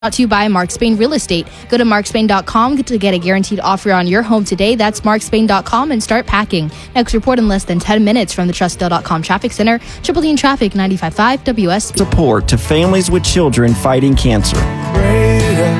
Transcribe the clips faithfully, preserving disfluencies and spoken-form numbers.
Brought to you by Mark Spain Real Estate. Go to mark spain dot com to get a guaranteed offer on your home today. That's mark spain dot com and start packing. Next report in less than ten minutes from the trustdale dot com traffic center. Triple D in traffic, ninety-five point five W S B. Support to families with children fighting cancer. Breda,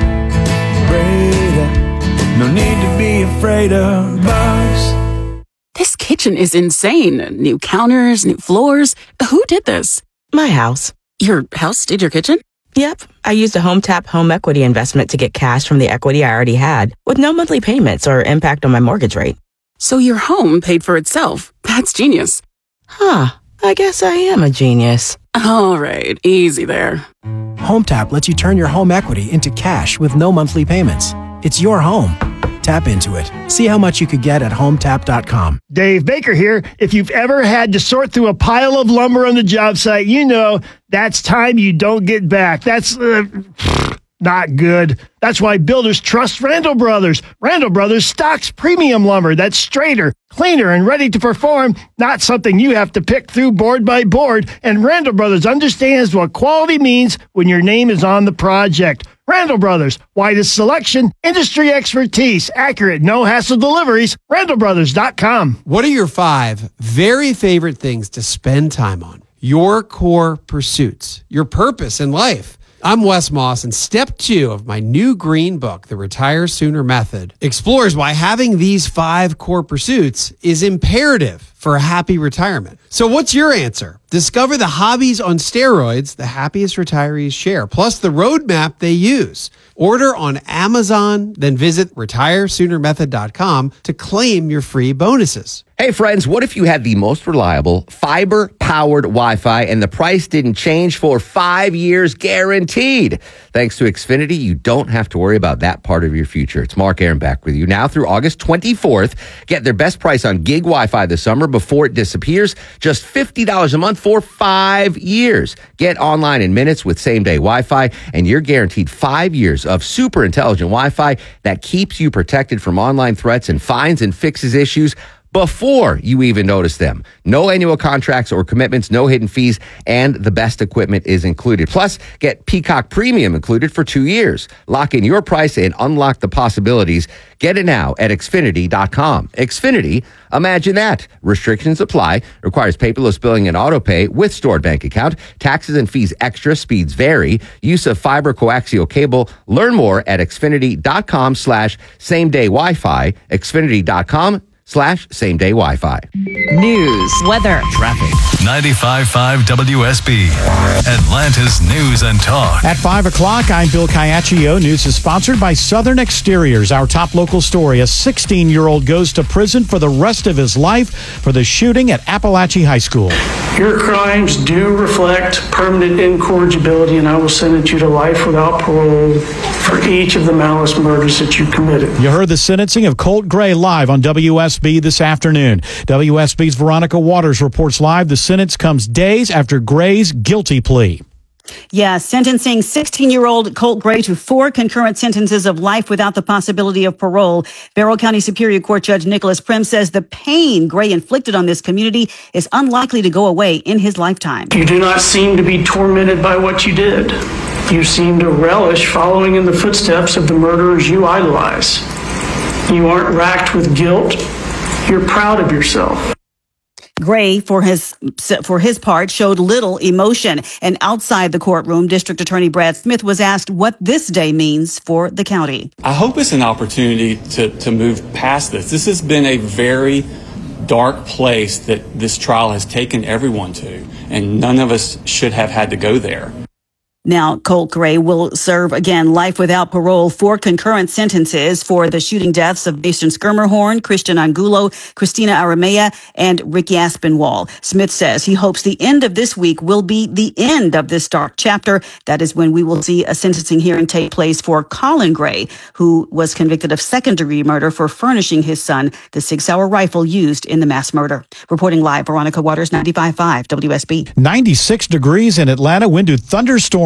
Breda, no need to be afraid of bugs. This kitchen is insane. New counters, new floors. Who did this? My house. Your house did your kitchen? Yep. I used a HomeTap home equity investment to get cash from the equity I already had with no monthly payments or impact on my mortgage rate. So your home paid for itself. That's genius. Huh. I guess I am a genius. All right. Easy there. HomeTap lets you turn your home equity into cash with no monthly payments. It's your home. Tap into it. See how much you could get at home tap dot com. Dave Baker here. If you've ever had to sort through a pile of lumber on the job site, you know that's time you don't get back. That's uh, not good. That's why builders trust Randall Brothers. Randall Brothers stocks premium lumber that's straighter, cleaner, and ready to perform, not something you have to pick through board by board. And Randall Brothers understands what quality means when your name is on the project. Randall Brothers, widest selection, industry expertise, accurate, no-hassle deliveries, randall brothers dot com. What are your five very favorite things to spend time on? Your core pursuits, your purpose in life. I'm Wes Moss, and step two of my new green book, The Retire Sooner Method, explores why having these five core pursuits is imperative for a happy retirement. So what's your answer? Discover the hobbies on steroids the happiest retirees share, plus the roadmap they use. Order on Amazon, then visit retire sooner method dot com to claim your free bonuses. Hey friends, what if you had the most reliable fiber-powered Wi-Fi and the price didn't change for five years guaranteed? Thanks to Xfinity, you don't have to worry about that part of your future. It's Mark Aaron back with you now through August twenty-fourth. Get their best price on gig Wi-Fi this summer before it disappears. Just fifty dollars a month for five years. Get online in minutes with same-day Wi-Fi, and you're guaranteed five years of super intelligent Wi-Fi that keeps you protected from online threats and finds and fixes issues before you even notice them. No annual contracts or commitments, no hidden fees, and the best equipment is included. Plus, get Peacock Premium included for two years. Lock in your price and unlock the possibilities. Get it now at Xfinity dot com. Xfinity, imagine that. Restrictions apply. Requires paperless billing and auto pay with stored bank account. Taxes and fees extra. Speeds vary. Use of fiber coaxial cable. Learn more at Xfinity dot com slash same day Wi-Fi. Xfinity dot com slash same day Wi-Fi. News, weather, traffic. ninety-five point five W S B, Atlanta's News and Talk. At five o'clock, I'm Bill Caiaccio. News is sponsored by Southern Exteriors. Our top local story, a sixteen-year-old goes to prison for the rest of his life for the shooting at Appalachia High School. Your crimes do reflect permanent incorrigibility, and I will sentence you to life without parole for each of the malice murders that you committed. You heard the sentencing of Colt Gray live on W S B this afternoon. W S B's Veronica Waters reports live the sentence comes days after Gray's guilty plea. Yeah, sentencing sixteen-year-old Colt Gray to four concurrent sentences of life without the possibility of parole. Barrow County Superior Court Judge Nicholas Prim says the pain Gray inflicted on this community is unlikely to go away in his lifetime. You do not seem to be tormented by what you did. You seem to relish following in the footsteps of the murderers you idolize. You aren't racked with guilt. You're proud of yourself. Gray, for his for his part, showed little emotion. And outside the courtroom, District Attorney Brad Smith was asked what this day means for the county. I hope it's an opportunity to, to move past this. This has been a very dark place that this trial has taken everyone to, and none of us should have had to go there. Now, Colt Gray will serve, again, life without parole, four concurrent sentences for the shooting deaths of Jason Skirmerhorn, Christian Angulo, Christina Aramea, and Ricky Aspinwall. Smith says he hopes the end of this week will be the end of this dark chapter. That is when we will see a sentencing hearing take place for Colin Gray, who was convicted of second-degree murder for furnishing his son the six-hour rifle used in the mass murder. Reporting live, Veronica Waters, ninety-five point five W S B. ninety-six degrees in Atlanta. Wind to thunderstorm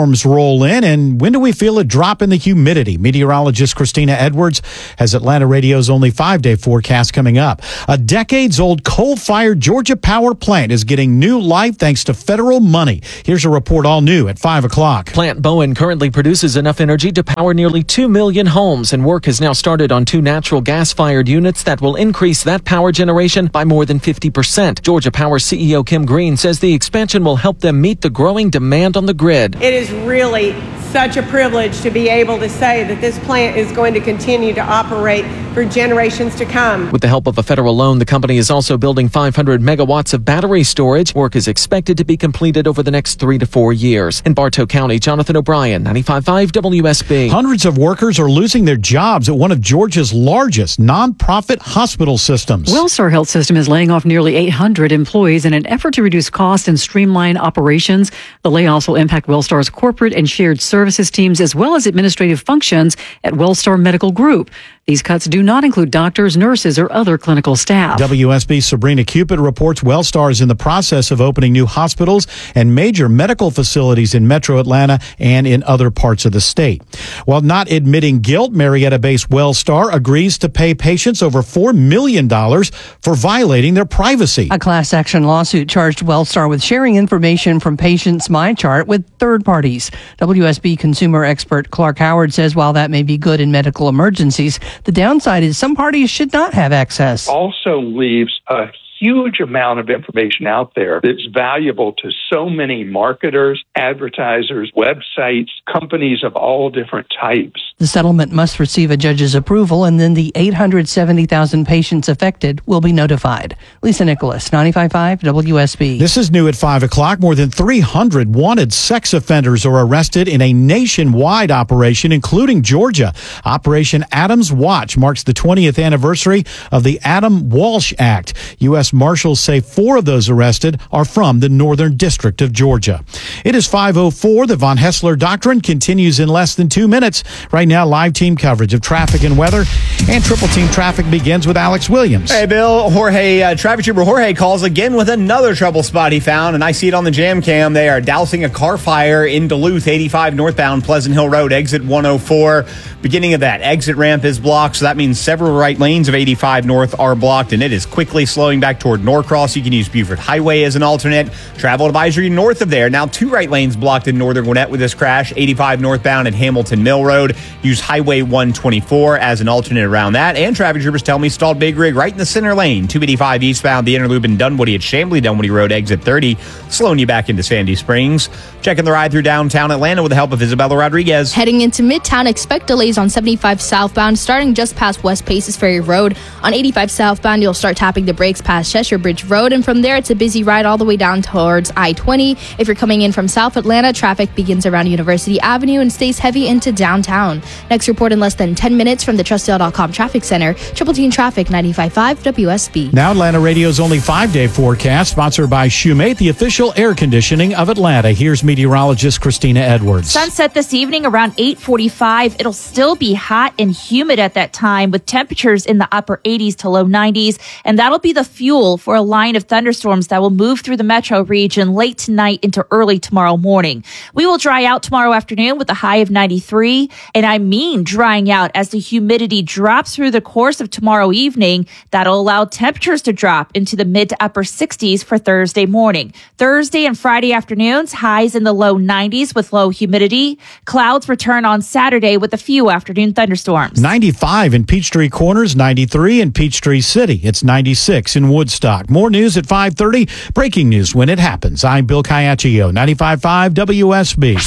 thunderstorms roll in, and when do we feel a drop in the humidity? Meteorologist Christina Edwards has Atlanta Radio's only five-day forecast coming up. A decades-old coal-fired Georgia power plant is getting new life thanks to federal money. Here's a report all new at five o'clock. Plant Bowen currently produces enough energy to power nearly two million homes, and work has now started on two natural gas-fired units that will increase that power generation by more than fifty percent. Georgia Power C E O Kim Green says the expansion will help them meet the growing demand on the grid. It is really such a privilege to be able to say that this plant is going to continue to operate for generations to come. With the help of a federal loan, the company is also building five hundred megawatts of battery storage. Work is expected to be completed over the next three to four years. In Bartow County, Jonathan O'Brien, ninety-five point five W S B. Hundreds of workers are losing their jobs at one of Georgia's largest nonprofit hospital systems. Wellstar Health System is laying off nearly eight hundred employees in an effort to reduce costs and streamline operations. The layoffs will impact Wellstar's corporate and shared services teams as well as administrative functions at Wellstar Medical Group. These cuts do not include doctors, nurses, or other clinical staff. W S B's Sabrina Cupid reports Wellstar is in the process of opening new hospitals and major medical facilities in Metro Atlanta and in other parts of the state. While not admitting guilt, Marietta-based Wellstar agrees to pay patients over four million dollars for violating their privacy. A class action lawsuit charged Wellstar with sharing information from patients' MyChart with third parties. W S B consumer expert Clark Howard says while that may be good in medical emergencies, the downside is some parties should not have access. Also leaves a huge amount of information out there that's valuable to so many marketers, advertisers, websites, companies of all different types. The settlement must receive a judge's approval, and then the eight hundred seventy thousand patients affected will be notified. Lisa Nicholas, ninety-five point five W S B. This is new at five o'clock. More than three hundred wanted sex offenders are arrested in a nationwide operation, including Georgia. Operation Adam's Watch marks the twentieth anniversary of the Adam Walsh Act. U S Marshals say four of those arrested are from the Northern District of Georgia. It is five oh four. The Von Hessler Doctrine continues in less than two minutes. Right now, live team coverage of traffic and weather, and Triple Team Traffic begins with Alex Williams. Hey, Bill. Jorge, uh, traffic trooper Jorge calls again with another trouble spot he found, and I see it on the jam cam. They are dousing a car fire in Duluth, eighty-five northbound Pleasant Hill Road, exit one oh four. Beginning of that exit ramp is blocked, so that means several right lanes of eighty-five north are blocked, and it is quickly slowing back toward Norcross. You can use Buford Highway as an alternate. Travel advisory north of there. Now two right lanes blocked in northern Gwinnett with this crash. eighty-five northbound at Hamilton Mill Road. Use Highway one twenty-four as an alternate around that. And traffic troopers tell me stalled big rig right in the center lane. two eighty-five eastbound, the inner loop in Dunwoody at Chamblee Dunwoody Road, exit thirty, slowing you back into Sandy Springs. Checking the ride through downtown Atlanta with the help of Isabella Rodriguez. Heading into Midtown, expect delays on seventy-five southbound starting just past West Paces Ferry Road. On eighty-five southbound, you'll start tapping the brakes past Cheshire Bridge Road, and from there it's a busy ride all the way down towards I twenty. If you're coming in from South Atlanta, traffic begins around University Avenue and stays heavy into downtown. Next report in less than ten minutes from the Trustdale dot com Traffic Center. Triple Team Traffic, ninety-five point five W S B. Now Atlanta Radio's only five-day forecast, sponsored by Shoemate, the official air conditioning of Atlanta. Here's meteorologist Christina Edwards. Sunset this evening around eight forty-five. It'll still be hot and humid at that time with temperatures in the upper eighties to low nineties, and that'll be the fuel for a line of thunderstorms that will move through the metro region late tonight into early tomorrow morning. We will dry out tomorrow afternoon with a high of ninety-three, and I mean drying out as the humidity drops through the course of tomorrow evening. That'll allow temperatures to drop into the mid to upper sixties for Thursday morning. Thursday and Friday afternoons, highs in the low nineties with low humidity. Clouds return on Saturday with a few afternoon thunderstorms. ninety-five in Peachtree Corners, ninety-three in Peachtree City. It's ninety-six in Woodstock. More news at five thirty. Breaking news when it happens. I'm Bill Caiaccio, ninety-five point five W S B.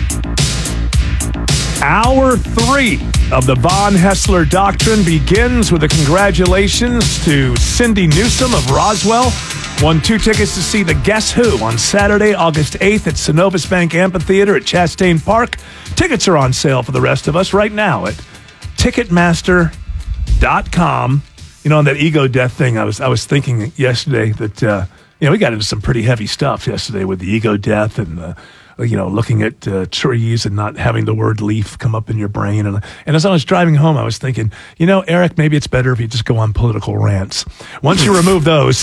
Hour three of the Von Hessler Doctrine begins with a congratulations to Cindy Newsom of Roswell. Won two tickets to see the Guess Who on Saturday, August eighth at Synovus Bank Amphitheater at Chastain Park. Tickets are on sale for the rest of us right now at Ticketmaster dot com. You know, on that ego death thing, I was I was thinking yesterday that, uh, you know, we got into some pretty heavy stuff yesterday with the ego death and the you know, looking at uh, trees and not having the word leaf come up in your brain. And, and as I was driving home, I was thinking, you know, Eric, maybe it's better if you just go on political rants. Once you remove those.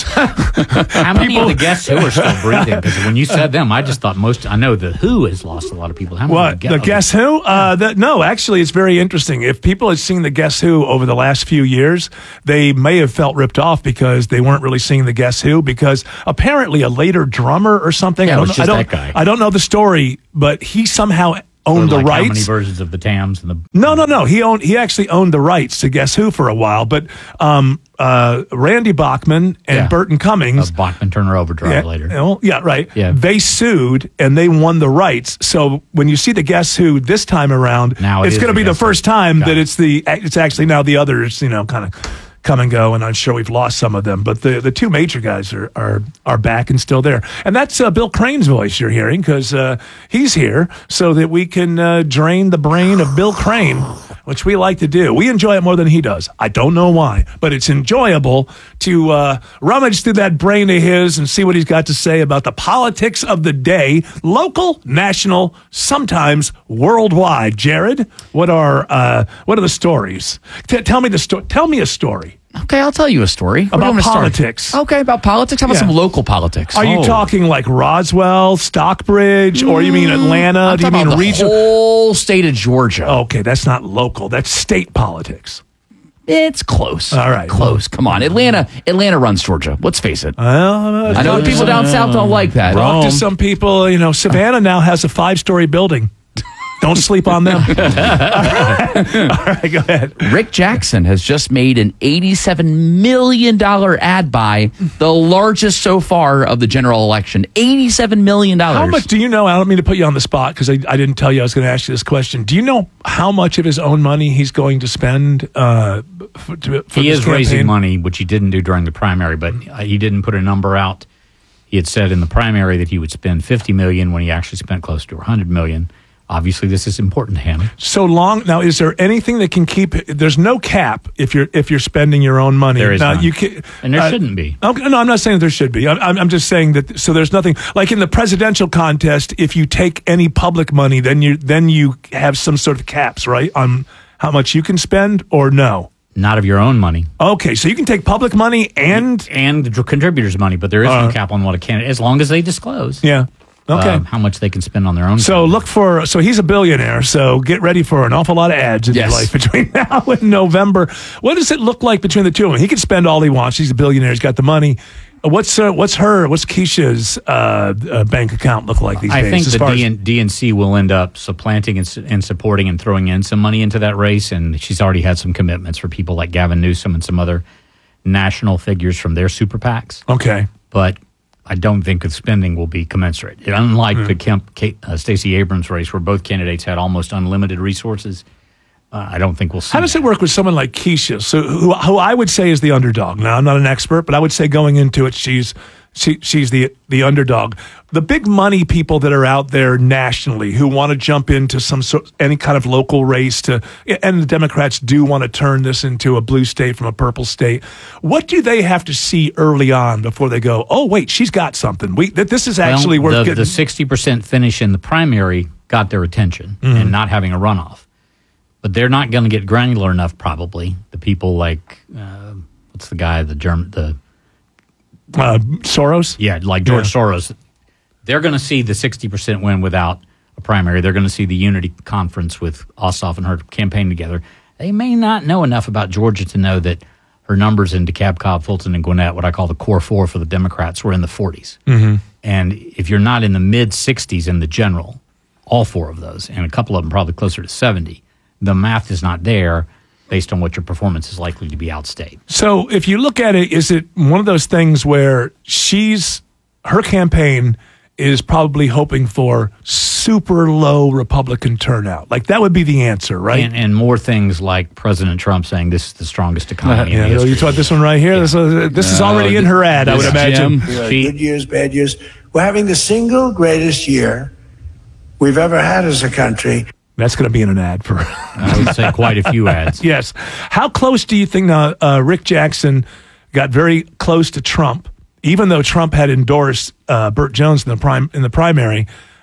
How many people, of the Guess Who are still breathing? Because when you said them, I just thought most, I know the Who has lost a lot of people. How many What, the Guess Who? Uh, the, no, actually, it's very interesting. If people had seen the Guess Who over the last few years, they may have felt ripped off because they weren't really seeing the Guess Who, because apparently a later drummer or something, Yeah, I it don't, was just I don't, that guy. I don't know the story, but he somehow owned Or the like rights. How many versions of the Tams and the No, no, no. He owned. He actually owned the rights to Guess Who for a while. But um, uh, Randy Bachman and Yeah. Burton Cummings, uh, Bachman Turner Overdrive yeah, later? well, yeah, right. Yeah. They sued and they won the rights. So when you see the Guess Who this time around, Now it it's is going to the be the Guess Who. first time Got that it. it's the. It's actually now the others. You know, kind of come and go, and I'm sure we've lost some of them. But the, the two major guys are are are back and still there. And that's uh, Bill Crane's voice you're hearing, because uh, he's here so that we can uh, drain the brain of Bill Crane, which we like to do. We enjoy it more than he does. I don't know why, but it's enjoyable to uh, rummage through that brain of his and see what he's got to say about the politics of the day, local, national, sometimes worldwide. Jared, what are uh, what are the stories? T- tell me the sto- Tell me a story. Okay, I'll tell you a story. Where do you About want me to start? politics. Okay, about politics. How about Yeah. some local politics? Are you Oh. talking like Roswell, Stockbridge, or you mean Atlanta? I'm Do you talking mean about the regional? whole state of Georgia. Okay, that's not local. That's state politics. It's close. All right. Close. Come on. Atlanta Atlanta runs Georgia. Let's face it. Well, I know people down south don't like that. Talk to some people. You know, Savannah now has a five-story building. Don't sleep on them. All right. All right, go ahead. Rick Jackson has just made an eighty-seven million dollars ad buy, the largest so far of the general election. eighty-seven million dollars. How much do you know? I don't mean to put you on the spot because I, I didn't tell you I was going to ask you this question. Do you know how much of his own money he's going to spend uh, for, to, for He this is raising campaign? money, which he didn't do during the primary, but uh, he didn't put a number out. He had said in the primary that he would spend fifty million dollars when he actually spent close to one hundred million dollars. Obviously, this is important to him. So long now, is there anything that can keep? There's no cap if you're if you're spending your own money. There is now, none. you can, And there uh, shouldn't be. Okay, no, I'm not saying that there should be. I'm, I'm I'm just saying that. So there's nothing like in the presidential contest. If you take any public money, then you then you have some sort of caps, right, on how much you can spend, or no? Not of your own money. Okay, so you can take public money and and the contributors' money, but there is Uh, no cap on what a candidate, as long as they disclose. Yeah. Okay. um, how much they can spend on their own. So look for. So he's a billionaire. So get ready for an awful lot of ads in Yes. your life between now and November. What does it look like between the two of them? He can spend all he wants. He's a billionaire. He's got the money. What's uh, what's her? What's Keisha's uh, uh, bank account look like these I days? think as the far as- D N- D N C will end up supplanting and, su- and supporting and throwing in some money into that race, and she's already had some commitments for people like Gavin Newsom and some other national figures from their super PACs. Okay, but I don't think the spending will be commensurate. Unlike Hmm. the Kemp, Kate, uh, Stacey Abrams race, where both candidates had almost unlimited resources, uh, I don't think we'll see. How does it work with someone like Keisha? So who, who I would say is the underdog. Now I'm not an expert, but I would say going into it, she's she, she's the the underdog. The big money people that are out there nationally who want to jump into some sort any kind of local race to, and the Democrats do want to turn this into a blue state from a purple state. What do they have to see early on before they go, oh wait, she's got something. We that this is actually well, worth the, getting. the sixty percent finish in the primary got their attention, Mhm. and not having a runoff. But they're not going to get granular enough, probably. The people like uh, what's the guy, the German, the uh, Soros. Yeah, like George Yeah. Soros. They're going to see the sixty percent win without a primary. They're going to see the unity conference with Ossoff and her campaign together. They may not know enough about Georgia to know that her numbers in DeKalb, Cobb, Fulton, and Gwinnett, what I call the core four for the Democrats, were in the forties. Mm-hmm. And if you're not in the mid sixties in the general, all four of those, and a couple of them probably closer to seventy, the math is not there based on what your performance is likely to be outstate. So if you look at it, is it one of those things where she's her campaign is probably hoping for super low Republican turnout? Like that would be the answer, right? And, and more things like President Trump saying this is the strongest economy in yeah, history. you taught this one right here. This, is- this is No, already in her ad, I would this imagine. Jim, We had good years, bad years. We're having the single greatest year we've ever had as a country. That's going to be in an ad for. I would say quite a few ads. Yes. How close do you think uh, uh, Rick Jackson got very close to Trump, even though Trump had endorsed uh, Burt Jones in the prime in the primary?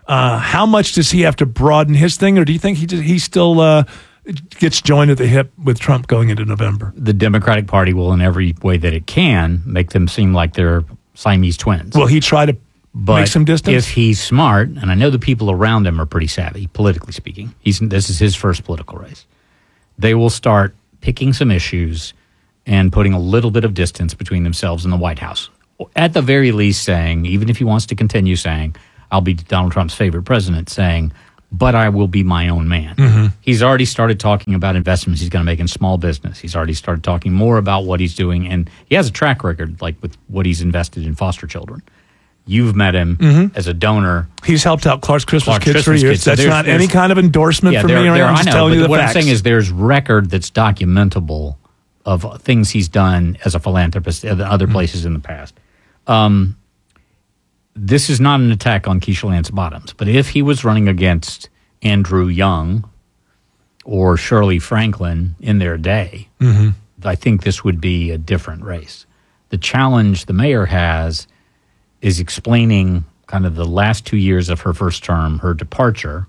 Uh, how much does he have to broaden his thing, or do you think he just, he still uh, gets joined at the hip with Trump going into November? The Democratic Party will, in every way that it can, make them seem like they're Siamese twins. Will he try to but make some distance? If he's smart, and I know the people around him are pretty savvy, politically speaking, he's this is his first political race, they will start picking some issues and putting a little bit of distance between themselves and the White House. At the very least saying, even if he wants to continue saying, I'll be Donald Trump's favorite president, saying, but I will be my own man. Mm-hmm. He's already started talking about investments he's going to make in small business. He's already started talking more about what he's doing, and he has a track record, like with what he's invested in foster children. You've met him mm-hmm. as a donor. He's helped out Clark's Christmas Clark Kids Christmas for years. Kids. So That's there's, not there's, any kind of endorsement yeah, for there, me. Right? there, I'm I just know, telling but you the what facts. I'm saying is there's record that's documentable of things he's done as a philanthropist at other places mm-hmm. in the past. Um, this is not an attack on Keisha Lance Bottoms, but if he was running against Andrew Young or Shirley Franklin in their day, mm-hmm. I think this would be a different race. The challenge the mayor has is explaining kind of the last two years of her first term, her departure,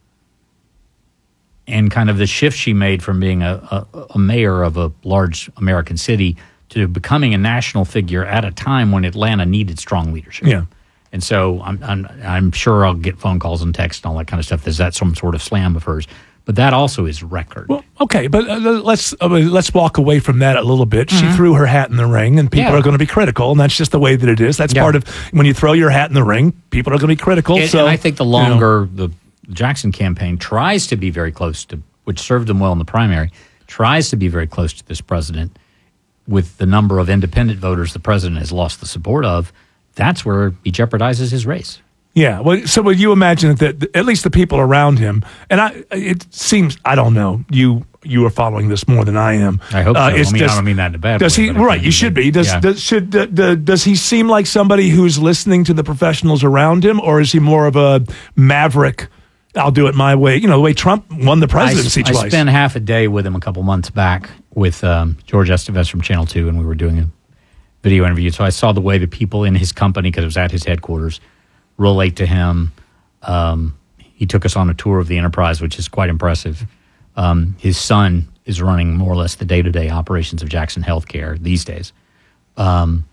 and kind of the shift she made from being a, a, a mayor of a large American city to becoming a national figure at a time when Atlanta needed strong leadership. Yeah. And so I'm, I'm I'm sure I'll get phone calls and texts and all that kind of stuff. Is that some sort of slam of hers? But that also is record. Well, okay, but uh, let's uh, let's walk away from that a little bit. Mm-hmm. She threw her hat in the ring, and people Yeah. are going to be critical, and that's just the way that it is. That's Yeah. part of when you throw your hat in the ring. People are going to be critical. And, so and I think the you know. longer the Jackson campaign tries to be very close to, which served him well in the primary, tries to be very close to this president, with the number of independent voters the president has lost the support of, that's where he jeopardizes his race. Yeah, well, so would you imagine that the, at least the people around him, and I, it seems, I don't know, you you are following this more than I am. I hope so. Uh, I it's mean, just- I don't mean that in a bad does way. he? but I Right, think you he- should be. Does yeah. does should uh, uh, does he seem like somebody who's listening to the professionals around him, or is he more of a maverick? I'll do it my way. You know, the way Trump won the presidency I, I twice. spent half a day with him a couple months back with um, George Estevez from Channel two, and we were doing a video interview. So I saw the way the people in his company, because it was at his headquarters, relate to him. Um, he took us on a tour of the enterprise, which is quite impressive. Um, his son is running more or less the day-to-day operations of Jackson Healthcare these days. Um,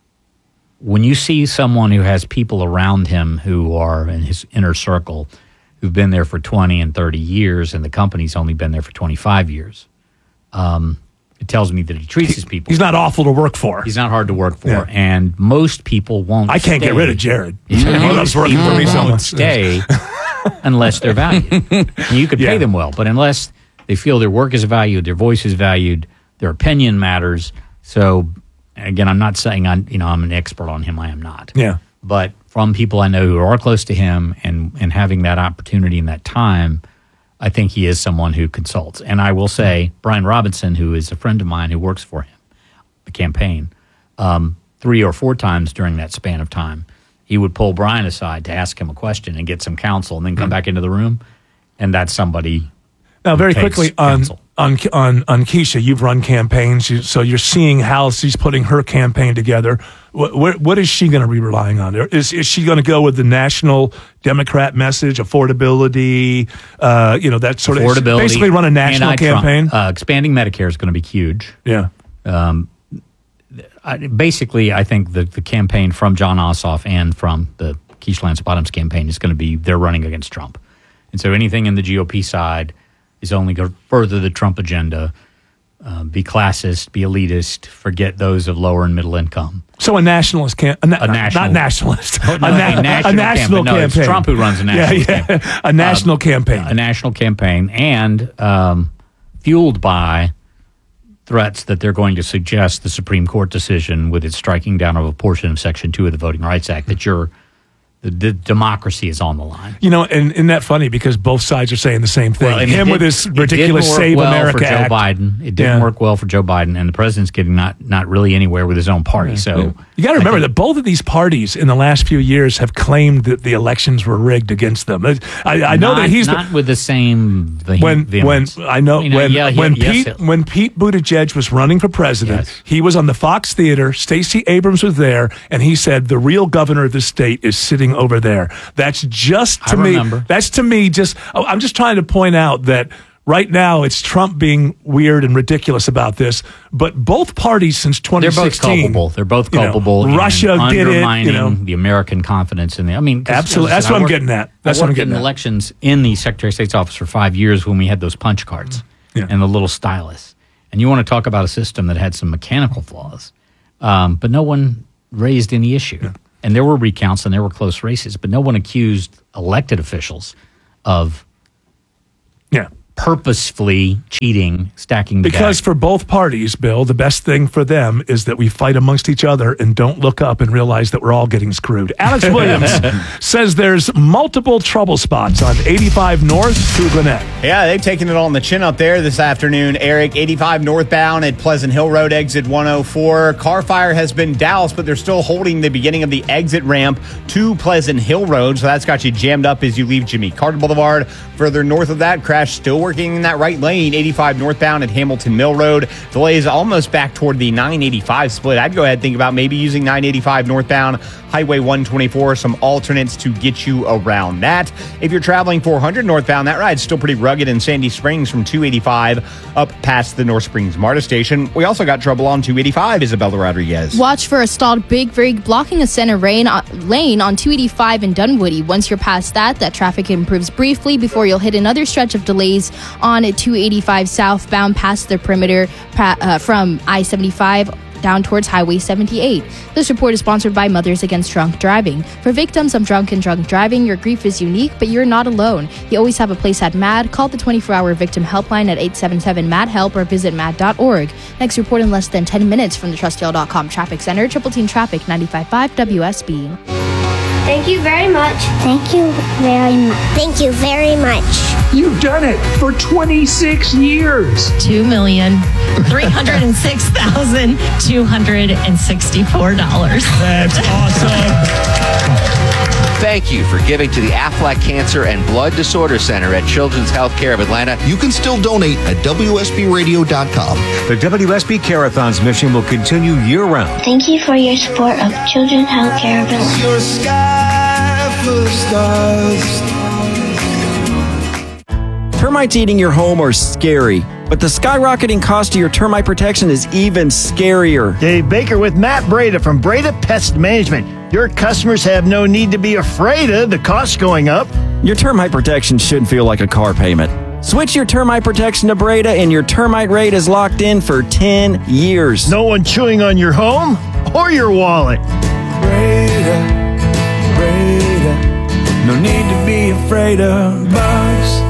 when you see someone who has people around him who are in his inner circle, who've been there for twenty and thirty years, and the company's only been there for twenty-five years, um, it tells me that he treats his people. He's not awful to work for. He's not hard to work for, Yeah. and most people won't. I can't stay. get rid of Jared. Most He loves working for people me so won't much. stay unless they're valued. And you could pay Yeah. them well, but unless they feel their work is valued, their voice is valued, their opinion matters. So, again, I'm not saying I, you know, I'm an expert on him. I am not. Yeah. But from people I know who are close to him and, and having that opportunity and that time, I think he is someone who consults. And I will say, Brian Robinson, who is a friend of mine who works for him, the campaign, um, three or four times during that span of time, he would pull Brian aside to ask him a question and get some counsel and then come back into the room. And that's somebody. Now, very who takes quickly on, counsel. on on on Keisha, you've run campaigns, you, so you're seeing how she's putting her campaign together. What what, what is she going to be relying on? Is is she going to go with the national Democrat message, affordability, uh, you know, that sort of Affordability, basically run a national anti-Trump. campaign? Uh, expanding Medicare is going to be huge. Yeah. Um, I, basically, I think the, the campaign from John Ossoff and from the Keisha Lance Bottoms campaign is going to be they're running against Trump. And so anything in the G O P side is only going to further the Trump agenda, uh, be classist, be elitist, forget those of lower and middle income. So a nationalist can a, na- A national- not nationalist, No, a, na- a national a national campaign. No, it's campaign. Trump who runs a national yeah, yeah. campaign. a national Um, campaign. A national campaign, and um, fueled by threats that they're going to suggest the Supreme Court decision with its striking down of a portion of Section two of the Voting Rights Act that you're the, the democracy is on the line. You know, and isn't that funny because both sides are saying the same thing. and Him it with did- his it ridiculous didn't work Save well America for Joe Act. Biden. It didn't Yeah. work well for Joe Biden, and the president's getting not not really anywhere with his own party. So You got to remember that both of these parties in the last few years have claimed that the elections were rigged against them. I, I know not, that he's not the, with the same vehe- when when vehemence. I know You know, when yeah, yeah, when yes, Pete it- when Pete Buttigieg was running for president, Yes. he was on the Fox Theater. Stacey Abrams was there, and he said the real governor of the state is sitting happening over there. That's just to I me. remember. That's to me just. oh, I'm just trying to point out that right now it's Trump being weird and ridiculous about this, but both parties since twenty They're both sixteen, culpable. They're both you know, culpable. in Russia did it. undermining You know, the American confidence in the. I mean, 'cause, Absolutely. as I That's said, what I I'm worked- getting at. That's I what I'm worked getting in at. elections in the Secretary of State's office for five years when we had those punch cards and the little stylus. And you want to talk about a system that had some mechanical flaws, um, but no one raised any issue. Yeah. And there were recounts and there were close races, but no one accused elected officials of yeah. purposefully cheating, stacking the Because deck. for both parties, Bill, the best thing for them is that we fight amongst each other and don't look up and realize that we're all getting screwed. Alex Williams says there's multiple trouble spots on eighty-five North to Gwinnett. Yeah, they've taken it on the chin up there this afternoon, Eric. eighty-five northbound at Pleasant Hill Road, exit one oh four. Car fire has been doused, but they're still holding the beginning of the exit ramp to Pleasant Hill Road, so that's got you jammed up as you leave Jimmy Carter Boulevard. Further north of that, crash still working in that right lane, eighty-five northbound at Hamilton Mill Road. Delays almost back toward the nine eighty-five split. I'd go ahead and think about maybe using nine eighty-five northbound, Highway one twenty-four, some alternates to get you around that. If you're traveling four hundred northbound, that ride's still pretty rugged in Sandy Springs from two eighty-five up past the North Springs MARTA station. We also got trouble on two eighty-five, Isabella Rodriguez. Watch for a stalled big rig blocking a center rain, uh, lane on two eighty-five in Dunwoody. Once you're past that, that traffic improves briefly before you'll hit another stretch of delays on two eighty-five southbound past the perimeter pa- uh, from I seventy-five down towards Highway seventy-eight. This report is sponsored by Mothers Against Drunk Driving. For victims of drunk and drunk driving, your grief is unique, but you're not alone. You always have a place at MAD. Call the twenty-four hour victim helpline at eight seven seven M A D HELP or visit mad dot org. Next report in less than ten minutes from the trust deal dot com Traffic Center, Triple Team Traffic ninety-five point five W S B. Thank you very much. Thank you very much. Thank you very much. You've done it for twenty-six years. Two million three hundred and six thousand two hundred and sixty-four dollars. That's awesome. Thank you for giving to the Aflac Cancer and Blood Disorder Center at Children's Healthcare of Atlanta. You can still donate at W S B radio dot com. The W S B Carathon's mission will continue year-round. Thank you for your support of Children's Healthcare of Atlanta. Your sky full of stars. Termites eating your home are scary, but the skyrocketing cost of your termite protection is even scarier. Dave Baker with Matt Breda from Breda Pest Management. Your customers have no need to be afraid of the costs going up. Your termite protection shouldn't feel like a car payment. Switch your termite protection to Breda and your termite rate is locked in for ten years. No one chewing on your home or your wallet. Breda, Breda, no need to be afraid of bugs.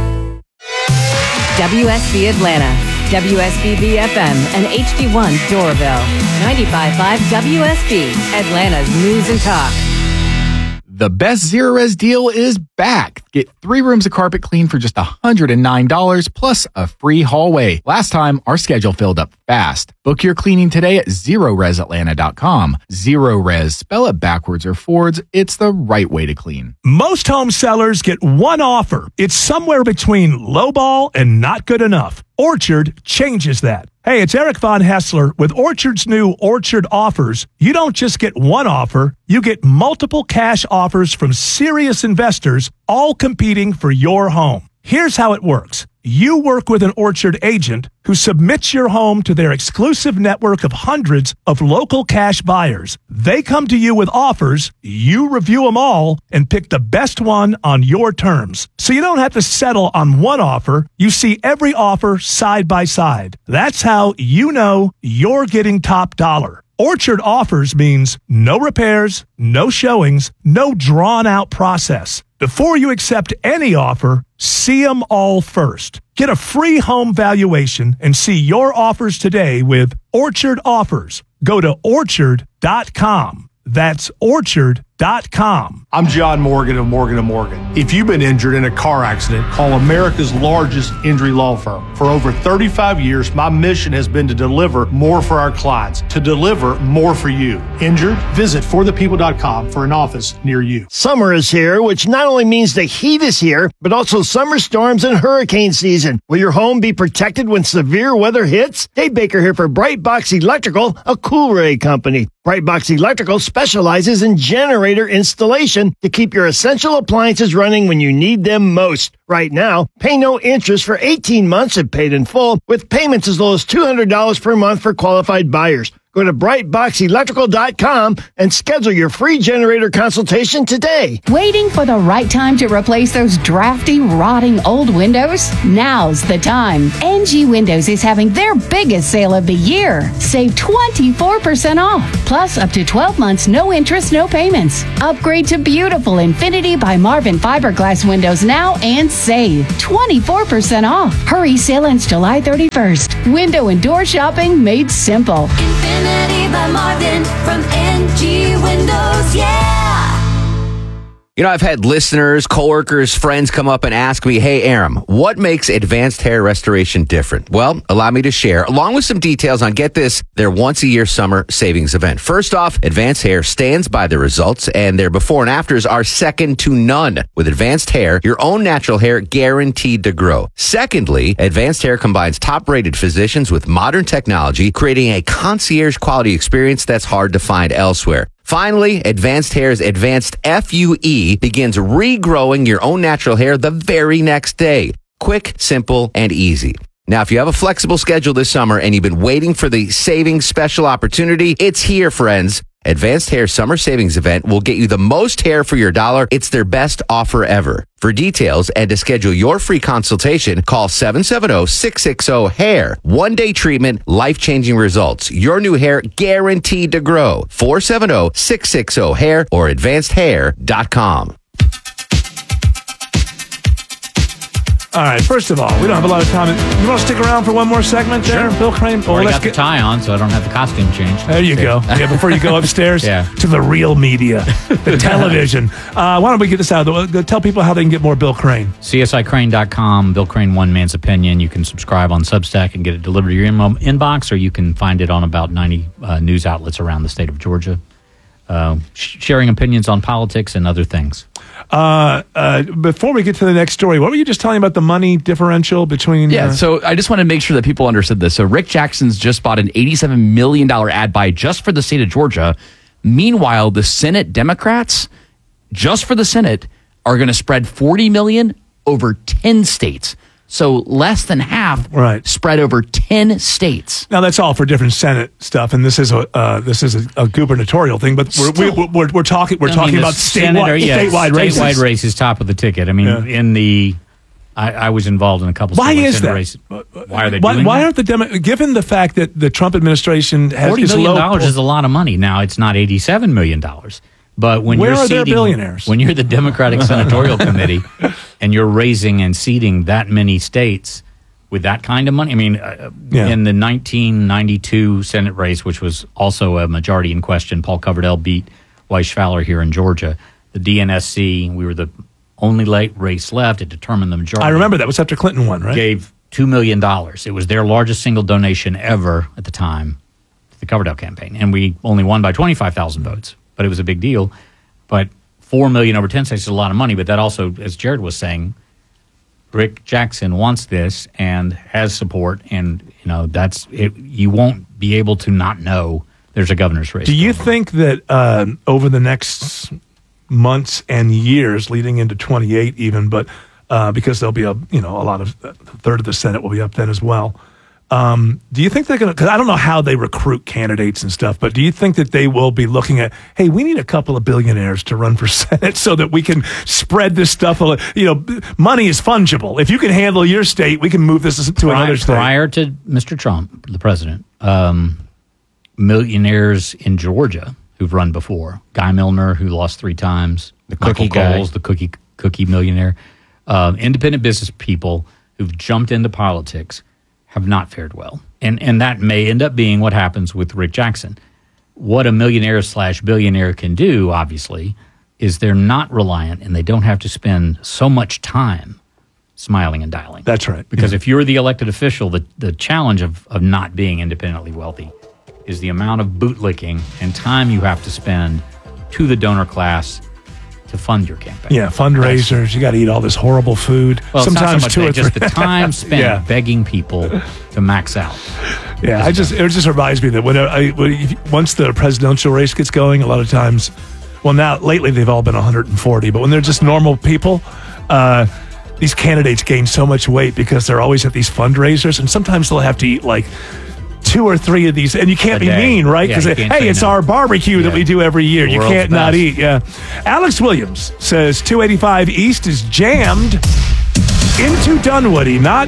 W S B Atlanta, W S B B F M, and H D one Doraville. ninety-five point five W S B, Atlanta's News and Talk. The best Zero Res deal is back. Get three rooms of carpet clean for just one hundred nine dollars plus a free hallway. Last time, our schedule filled up fast. Book your cleaning today at zero res atlanta dot com. Zero Res, spell it backwards or forwards. It's the right way to clean. Most home sellers get one offer. It's somewhere between lowball and not good enough. Orchard changes that. Hey, it's Eric Von Hessler. With Orchard's new Orchard offers, you don't just get one offer, you get multiple cash offers from serious investors, all competing for your home. Here's how it works. You work with an Orchard agent who submits your home to their exclusive network of hundreds of local cash buyers. They come to you with offers, you review them all, and pick the best one on your terms. So you don't have to settle on one offer. You see every offer side by side. That's how you know you're getting top dollar. Orchard offers means no repairs, no showings, no drawn-out process. Before you accept any offer, see them all first. Get a free home valuation and see your offers today with Orchard Offers. Go to orchard dot com. That's orchard dot com. I'm John Morgan of Morgan and Morgan. If you've been injured in a car accident, call America's largest injury law firm. For over thirty-five years, my mission has been to deliver more for our clients, to deliver more for you. Injured? Visit for the people dot com for an office near you. Summer is here, which not only means the heat is here, but also summer storms and hurricane season. Will your home be protected when severe weather hits? Dave Baker here for Bright Box Electrical, a Cool Ray company. Bright Box Electrical specializes in generating generator installation to keep your essential appliances running when you need them most. Right now, pay no interest for eighteen months and paid in full, with payments as low as two hundred dollars per month for qualified buyers. Go to bright box electrical dot com and schedule your free generator consultation today. Waiting for the right time to replace those drafty, rotting old windows? Now's the time. N G Windows is having their biggest sale of the year. Save twenty-four percent off, plus up to twelve months, no interest, no payments. Upgrade to beautiful Infinity by Marvin fiberglass windows now and save twenty-four percent off. Hurry, sale ends July thirty-first. Window and door shopping made simple. Infinity by Marvin from N G Windows, yeah! You know, I've had listeners, coworkers, friends come up and ask me, hey, Aram, what makes Advanced Hair Restoration different? Well, allow me to share, along with some details on, get this, their once-a-year summer savings event. First off, Advanced Hair stands by the results, and their before and afters are second to none. With Advanced Hair, your own natural hair guaranteed to grow. Secondly, Advanced Hair combines top-rated physicians with modern technology, creating a concierge-quality experience that's hard to find elsewhere. Finally, Advanced Hair's Advanced F U E begins regrowing your own natural hair the very next day. Quick, simple, and easy. Now, if you have a flexible schedule this summer and you've been waiting for the savings special opportunity, it's here, friends. Advanced Hair Summer Savings Event will get you the most hair for your dollar. It's their best offer ever. For details and to schedule your free consultation, call seven seven zero, six six zero, hair. One-day treatment, life-changing results. Your new hair guaranteed to grow. four seven zero, six six zero, hair or advanced hair dot com. All right, first of all, we don't have a lot of time. You want to stick around for one more segment there, Sure. Bill Crane? Well, I got the tie on, so I don't have the costume change. There you go. Yeah, before you go upstairs Yeah. to the real media, the television. Uh, why don't we get this out of the way? Tell people how they can get more Bill Crane. C S I Crane dot com, Bill Crane One Man's Opinion. You can subscribe on Substack and get it delivered to your in- inbox, or you can find it on about ninety uh, news outlets around the state of Georgia, uh, sh- sharing opinions on politics and other things. Uh, uh, before we get to the next story, what were you just telling about the money differential between... Yeah, uh, so I just want to make sure that people understood this. So Rick Jackson's just bought an eighty-seven million dollars ad buy just for the state of Georgia. Meanwhile, the Senate Democrats, just for the Senate, are going to spread forty million dollars over ten states. So less than half right. spread over ten states. Now that's all for different Senate stuff, and this is a uh, this is a, a gubernatorial thing. But we're we, we're, we're talking we're I talking mean, about the senator, statewide yeah, statewide races. Statewide races, top of the ticket. I mean, Yeah. in the, I, I was involved in a couple. Why statewide is Senate that? races. Why are they Why, doing why that? aren't the Demo- given the fact that the Trump administration has Forty is million low dollars po- is a lot of money. Now it's not eighty-seven million dollars. But when Where you're are their seating, billionaires? when you're the Democratic Senatorial Committee, and you're raising and seating that many states with that kind of money, I mean, uh, Yeah. in the nineteen ninety-two Senate race, which was also a majority in question, Paul Coverdell beat Weiss Fowler here in Georgia. The D N S C, we were the only late race left. It determined the majority. I remember that was after Clinton won, right? Gave two million dollars. It was their largest single donation ever at the time to the Coverdell campaign. And we only won by twenty-five thousand votes, but it was a big deal. But four million dollars over ten states is a lot of money. But that also, as Jared was saying, Rick Jackson wants this and has support. And, you know, that's it. You won't be able to not know there's a governor's race. Do you think that uh, over the next months and years, leading into twenty-eight even, but uh, because there'll be a you know a lot of a third of the Senate will be up then as well. Um, do you think they're going to? Because I don't know how they recruit candidates and stuff, but do you think that they will be looking at, hey, we need a couple of billionaires to run for Senate so that we can spread this stuff? You know, money is fungible. If you can handle your state, we can move this to prior, another state. Prior to Mister Trump, the president, um, millionaires in Georgia who've run before. Guy Milner, who lost three times. The Michael cookie guy. Coles, the cookie cookie millionaire. Um, independent business people who've jumped into politics have not fared well. And and that may end up being what happens with Rick Jackson. What a millionaire slash billionaire can do, obviously, is they're not reliant and they don't have to spend so much time smiling and dialing. That's right. Because if you're the elected official, the, the challenge of, of not being independently wealthy is the amount of bootlicking and time you have to spend to the donor class to fund your campaign. Yeah, fundraisers. You got to eat all this horrible food. Well, Sometimes it's not so two much or that, just three. the time spent Yeah. begging people to max out. Yeah, I just it just reminds me that when I when, if, once the presidential race gets going, a lot of times well, now lately they've all been one hundred forty, but when they're just normal people, uh, these candidates gain so much weight because they're always at these fundraisers, and sometimes they'll have to eat like two or three of these, and you can't A be day. mean, right? Yeah, Because you can't hey, say it's no. our barbecue Yeah. that we do every year. The You world's can't not best. eat. Yeah. Alex Williams says two eighty-five East is jammed into Dunwoody, not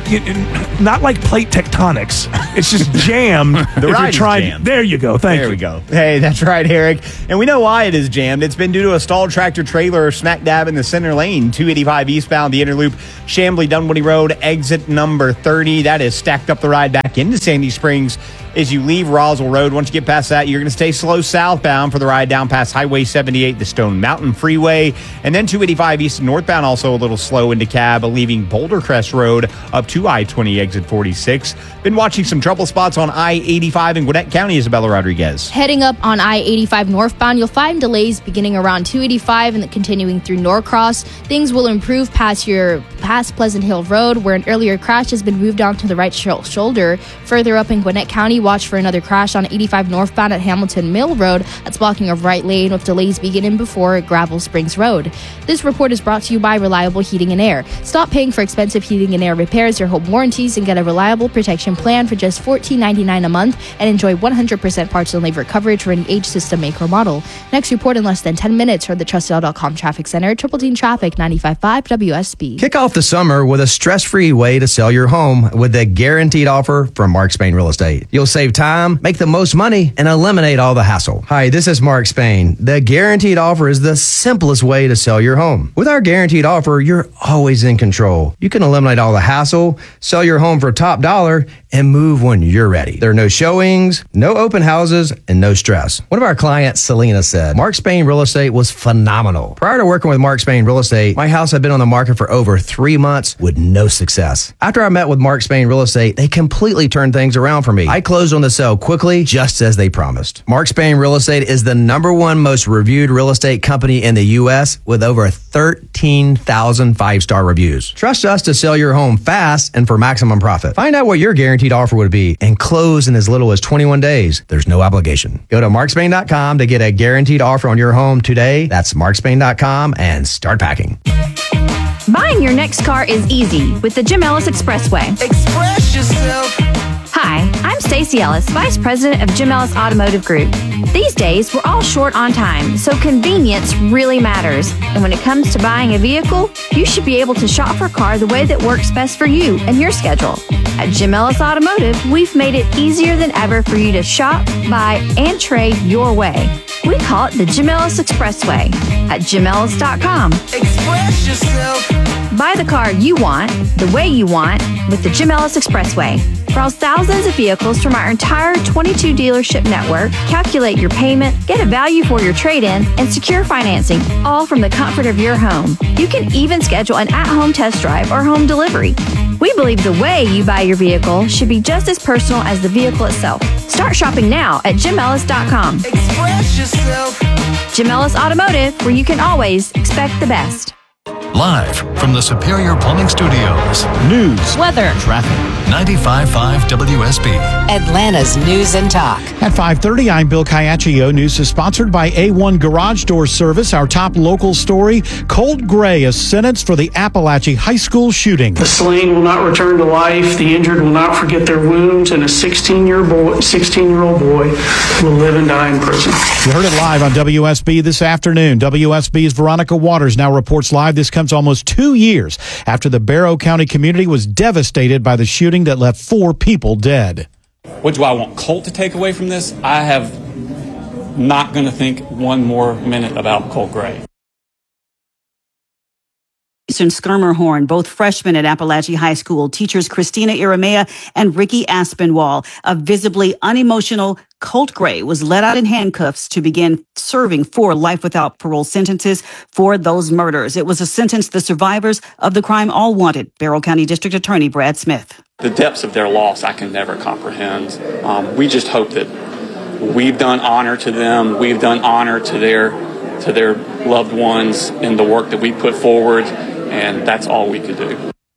not like plate tectonics. It's just jammed. The if you're ride is trying, jammed. There you go. Thank there you. we go. Hey, that's right, Eric. And we know why it is jammed. It's been due to a stalled tractor trailer smack dab in the center lane. two eighty-five eastbound, the Interloop, Chamblee, Dunwoody Road, exit number thirty. That is stacked up the ride back into Sandy Springs as you leave Roswell Road. Once you get past that, you're going to stay slow southbound for the ride down past Highway seventy-eight, the Stone Mountain Freeway. And then two eighty-five east and northbound also a little slow into Cab, leaving Boulder Crest Road up to I twenty exit forty-six. Been watching some trouble spots on I eighty-five in Gwinnett County, Isabella Rodriguez. Heading up on I eighty-five northbound, you'll find delays beginning around two eighty-five and continuing through Norcross. Things will improve past your past Pleasant Hill Road, where an earlier crash has been moved onto the right sh- shoulder. Further up in Gwinnett County, watch for another crash on eighty-five northbound at Hamilton Mill Road. That's blocking a right lane with delays beginning before Gravel Springs Road. This report is brought to you by Reliable Heating and Air. Stop paying for expensive heating and air repairs, your home warranties, and get a reliable protection plan for just fourteen ninety-nine a month and enjoy one hundred percent parts and labor coverage for any age, system, make, or model. Next report in less than ten minutes from the Trust L dot com Traffic Center, Triple Team Traffic, ninety-five point five W S B. Kick off the summer with a stress-free way to sell your home with the guaranteed offer from Mark Spain Real Estate. You'll save time, make the most money, and eliminate all the hassle. Hi, this is Mark Spain. The guaranteed offer is the simplest way to sell your home. With our guaranteed offer, you're always in control. You can eliminate all the hassle, sell your home for top dollar, and move when you're ready. There are no showings, no open houses, and no stress. One of our clients, Selena, said, Mark Spain Real Estate was phenomenal. Prior to working with Mark Spain Real Estate, my house had been on the market for over three months with no success. After I met with Mark Spain Real Estate, they completely turned things around for me. I closed on the sale quickly, just as they promised. Mark Spain Real Estate is the number one most reviewed real estate company in the U S with over thirteen thousand five-star reviews. Trust us to sell your home fast and for maximum profit. Find out what your guaranteed offer would be and close in as little as twenty-one days. There's no obligation. Go to mark spain dot com to get a guaranteed offer on your home today. That's mark spain dot com and start packing. Buying your next car is easy with the Jim Ellis Expressway. Express yourself. Hi, I'm Stacey Ellis, Vice President of Jim Ellis Automotive Group. These days, we're all short on time, so convenience really matters. And when it comes to buying a vehicle, you should be able to shop for a car the way that works best for you and your schedule. At Jim Ellis Automotive, we've made it easier than ever for you to shop, buy, and trade your way. We call it the Jim Ellis Expressway at jim ellis dot com. Express yourself. Buy the car you want, the way you want, with the Jim Ellis Expressway. Browse thousands of vehicles from our entire twenty-two dealership network, calculate your payment, get a value for your trade-in, and secure financing, all from the comfort of your home. You can even schedule an at-home test drive or home delivery. We believe the way you buy your vehicle should be just as personal as the vehicle itself. Start shopping now at jim ellis dot com. Express yourself. Jim Ellis Automotive, where you can always expect the best. Live from the Superior Plumbing Studios. News, weather, traffic. ninety-five point five W S B. Atlanta's News and Talk. At five thirty, I'm Bill Caiaccio. News is sponsored by A one Garage Door Service. Our top local story, Colt Gray is sentenced for the Appalachia High School shooting. The slain will not return to life. The injured will not forget their wounds, and a sixteen-year boy, sixteen-year-old boy will live and die in prison. You heard it live on W S B this afternoon. W S B's Veronica Waters now reports live. This comes almost two years after the Barrow County community was devastated by the shooting that left four people dead. What do I want Colt to take away from this? I have not going to think one more minute about Colt Gray. Eastern Skirmerhorn, both freshmen at Appalachia High School, teachers Christina Iramea and Ricky Aspinwall. A visibly unemotional Colt Gray was let out in handcuffs to begin serving four life without parole sentences for those murders. It was a sentence the survivors of the crime all wanted. Barrow County District Attorney Brad Smith. The depths of their loss I can never comprehend. Um, we just hope that we've done honor to them. We've done honor to their to their loved ones in the work that we put forward, and that's all we could do.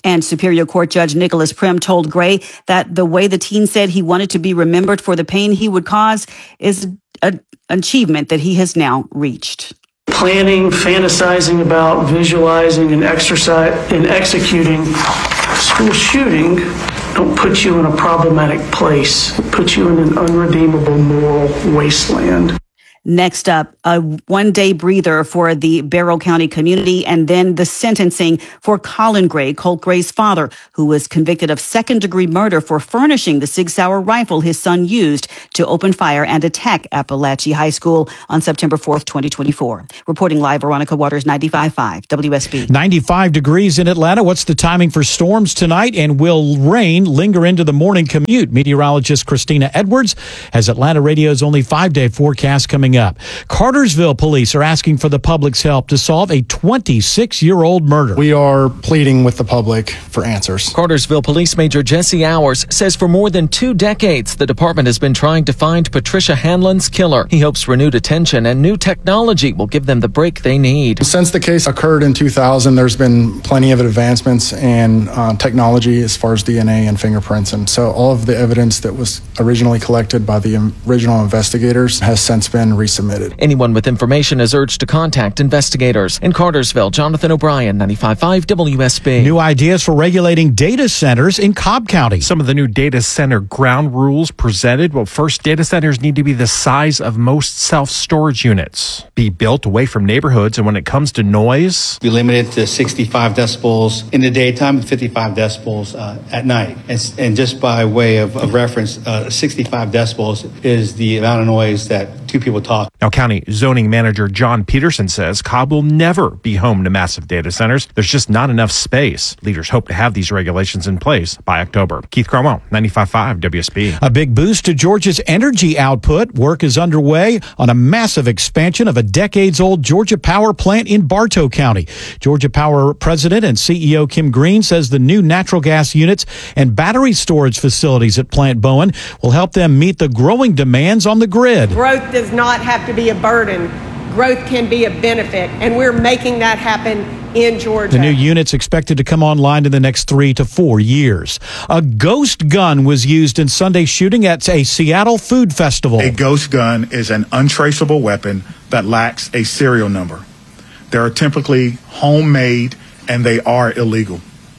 And Superior Court Judge Nicholas Prim told Gray that the way the teen said he wanted to be remembered for the pain he would cause is an achievement that he has now reached. Planning, fantasizing about, visualizing, and exercise and executing a school shooting don't put you in a problematic place. It puts you in an unredeemable moral wasteland. Next up, a one-day breather for the Barrow County community, and then the sentencing for Colin Gray, Colt Gray's father, who was convicted of second-degree murder for furnishing the Sig Sauer rifle his son used to open fire and attack Appalachia High School on September fourth, twenty twenty-four. Reporting live, Veronica Waters, ninety-five point five W S B. ninety-five degrees in Atlanta. What's the timing for storms tonight? And will rain linger into the morning commute? Meteorologist Christina Edwards has Atlanta Radio's only five-day forecast coming up. Cartersville police are asking for the public's help to solve a twenty-six-year-old murder. We are pleading with the public for answers. Cartersville Police Major Jesse Hours says for more than two decades, the department has been trying to find Patricia Hanlon's killer. He hopes renewed attention and new technology will give them the break they need. Since the case occurred in two thousand, there's been plenty of advancements in uh, technology as far as D N A and fingerprints. And so all of the evidence that was originally collected by the original investigators has since been resubmitted. Anyone with information is urged to contact investigators. In Cartersville, Jonathan O'Brien, ninety-five point five W S B. New ideas for regulating data centers in Cobb County. Some of the new data center ground rules presented. Well, first, data centers need to be the size of most self-storage units, be built away from neighborhoods, and when it comes to noise, be limited to sixty-five decibels in the daytime and fifty-five decibels uh, at night. And, and just by way of, of reference, uh, sixty-five decibels is the amount of noise that two people talk. Now, County Zoning Manager John Peterson says Cobb will never be home to massive data centers. There's just not enough space. Leaders hope to have these regulations in place by October. Keith Cromwell, ninety-five point five W S B. A big boost to Georgia's energy output. Work is underway on a massive expansion of a decades-old Georgia Power plant in Bartow County. Georgia Power President and C E O Kim Green says the new natural gas units and battery storage facilities at Plant Bowen will help them meet the growing demands on the grid. Growth does not have to be a burden. Growth can be a benefit, and we're making that happen in Georgia. The new unit's expected to come online in the next three to four years. A ghost gun was used in Sunday's shooting at a Seattle food festival. A ghost gun is an untraceable weapon that lacks a serial number. They are typically homemade and they are illegal.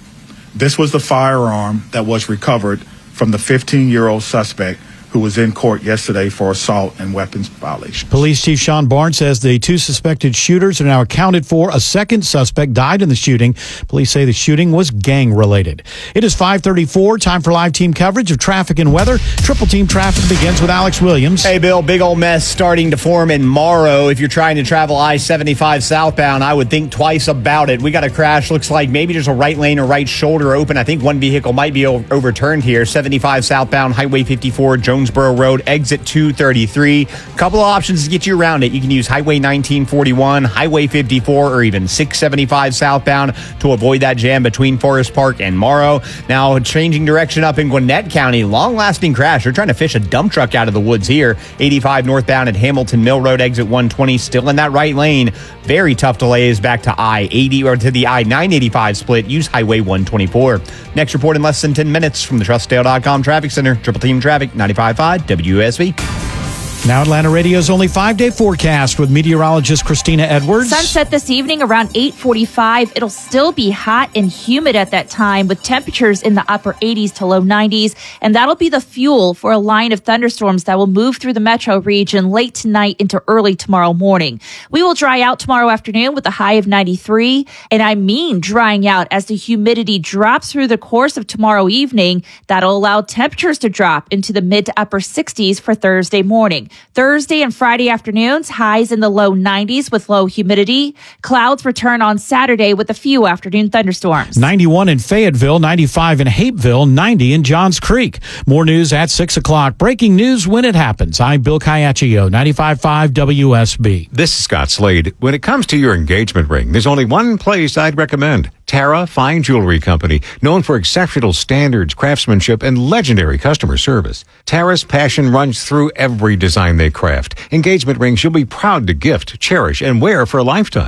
This was the firearm that was recovered from the fifteen-year-old suspect who was in court yesterday for assault and weapons violations. Police Chief Sean Barnes says the two suspected shooters are now accounted for. A second suspect died in the shooting. Police say the shooting was gang-related. It is five thirty-four, time for live team coverage of traffic and weather. Triple Team Traffic begins with Alex Williams. Hey, Bill, big old mess starting to form in Morrow. If you're trying to travel I seventy-five southbound, I would think twice about it. We got a crash. Looks like maybe there's a right lane or right shoulder open. I think one vehicle might be o- overturned here. seventy-five southbound, Highway fifty-four, Jonesboro Road, exit two thirty-three. Couple of options to get you around it. You can use Highway nineteen forty-one, Highway fifty-four, or even six seventy-five southbound to avoid that jam between Forest Park and Morrow. Now, changing direction up in Gwinnett County, long-lasting crash. They're trying to fish a dump truck out of the woods here. eighty-five northbound at Hamilton Mill Road, exit one twenty, still in that right lane. Very tough delays back to I eighty or to the I nine eighty-five split. Use Highway one twenty-four. Next report in less than ten minutes from the Trust Dale dot com Traffic Center. Triple Team Traffic, ninety-five point five W S B. Now Atlanta Radio's only five-day forecast with meteorologist Christina Edwards. Sunset this evening around eight forty-five. It'll still be hot and humid at that time with temperatures in the upper eighties to low nineties. And that'll be the fuel for a line of thunderstorms that will move through the metro region late tonight into early tomorrow morning. We will dry out tomorrow afternoon with a high of ninety-three. And I mean drying out as the humidity drops through the course of tomorrow evening. That'll allow temperatures to drop into the mid to upper sixties for Thursday morning. Thursday and Friday afternoons, highs in the low nineties with low humidity. Clouds return on Saturday with a few afternoon thunderstorms. ninety-one in Fayetteville, ninety-five in Hapeville, ninety in Johns Creek. More news at six o'clock. Breaking news when it happens. I'm Bill Caiaccio, ninety-five point five W S B. This is Scott Slade. When it comes to your engagement ring, there's only one place I'd recommend. Tara Fine Jewelry Company, known for exceptional standards, craftsmanship, and legendary customer service. Tara's passion runs through every design they craft. Engagement rings you'll be proud to gift, cherish, and wear for a lifetime.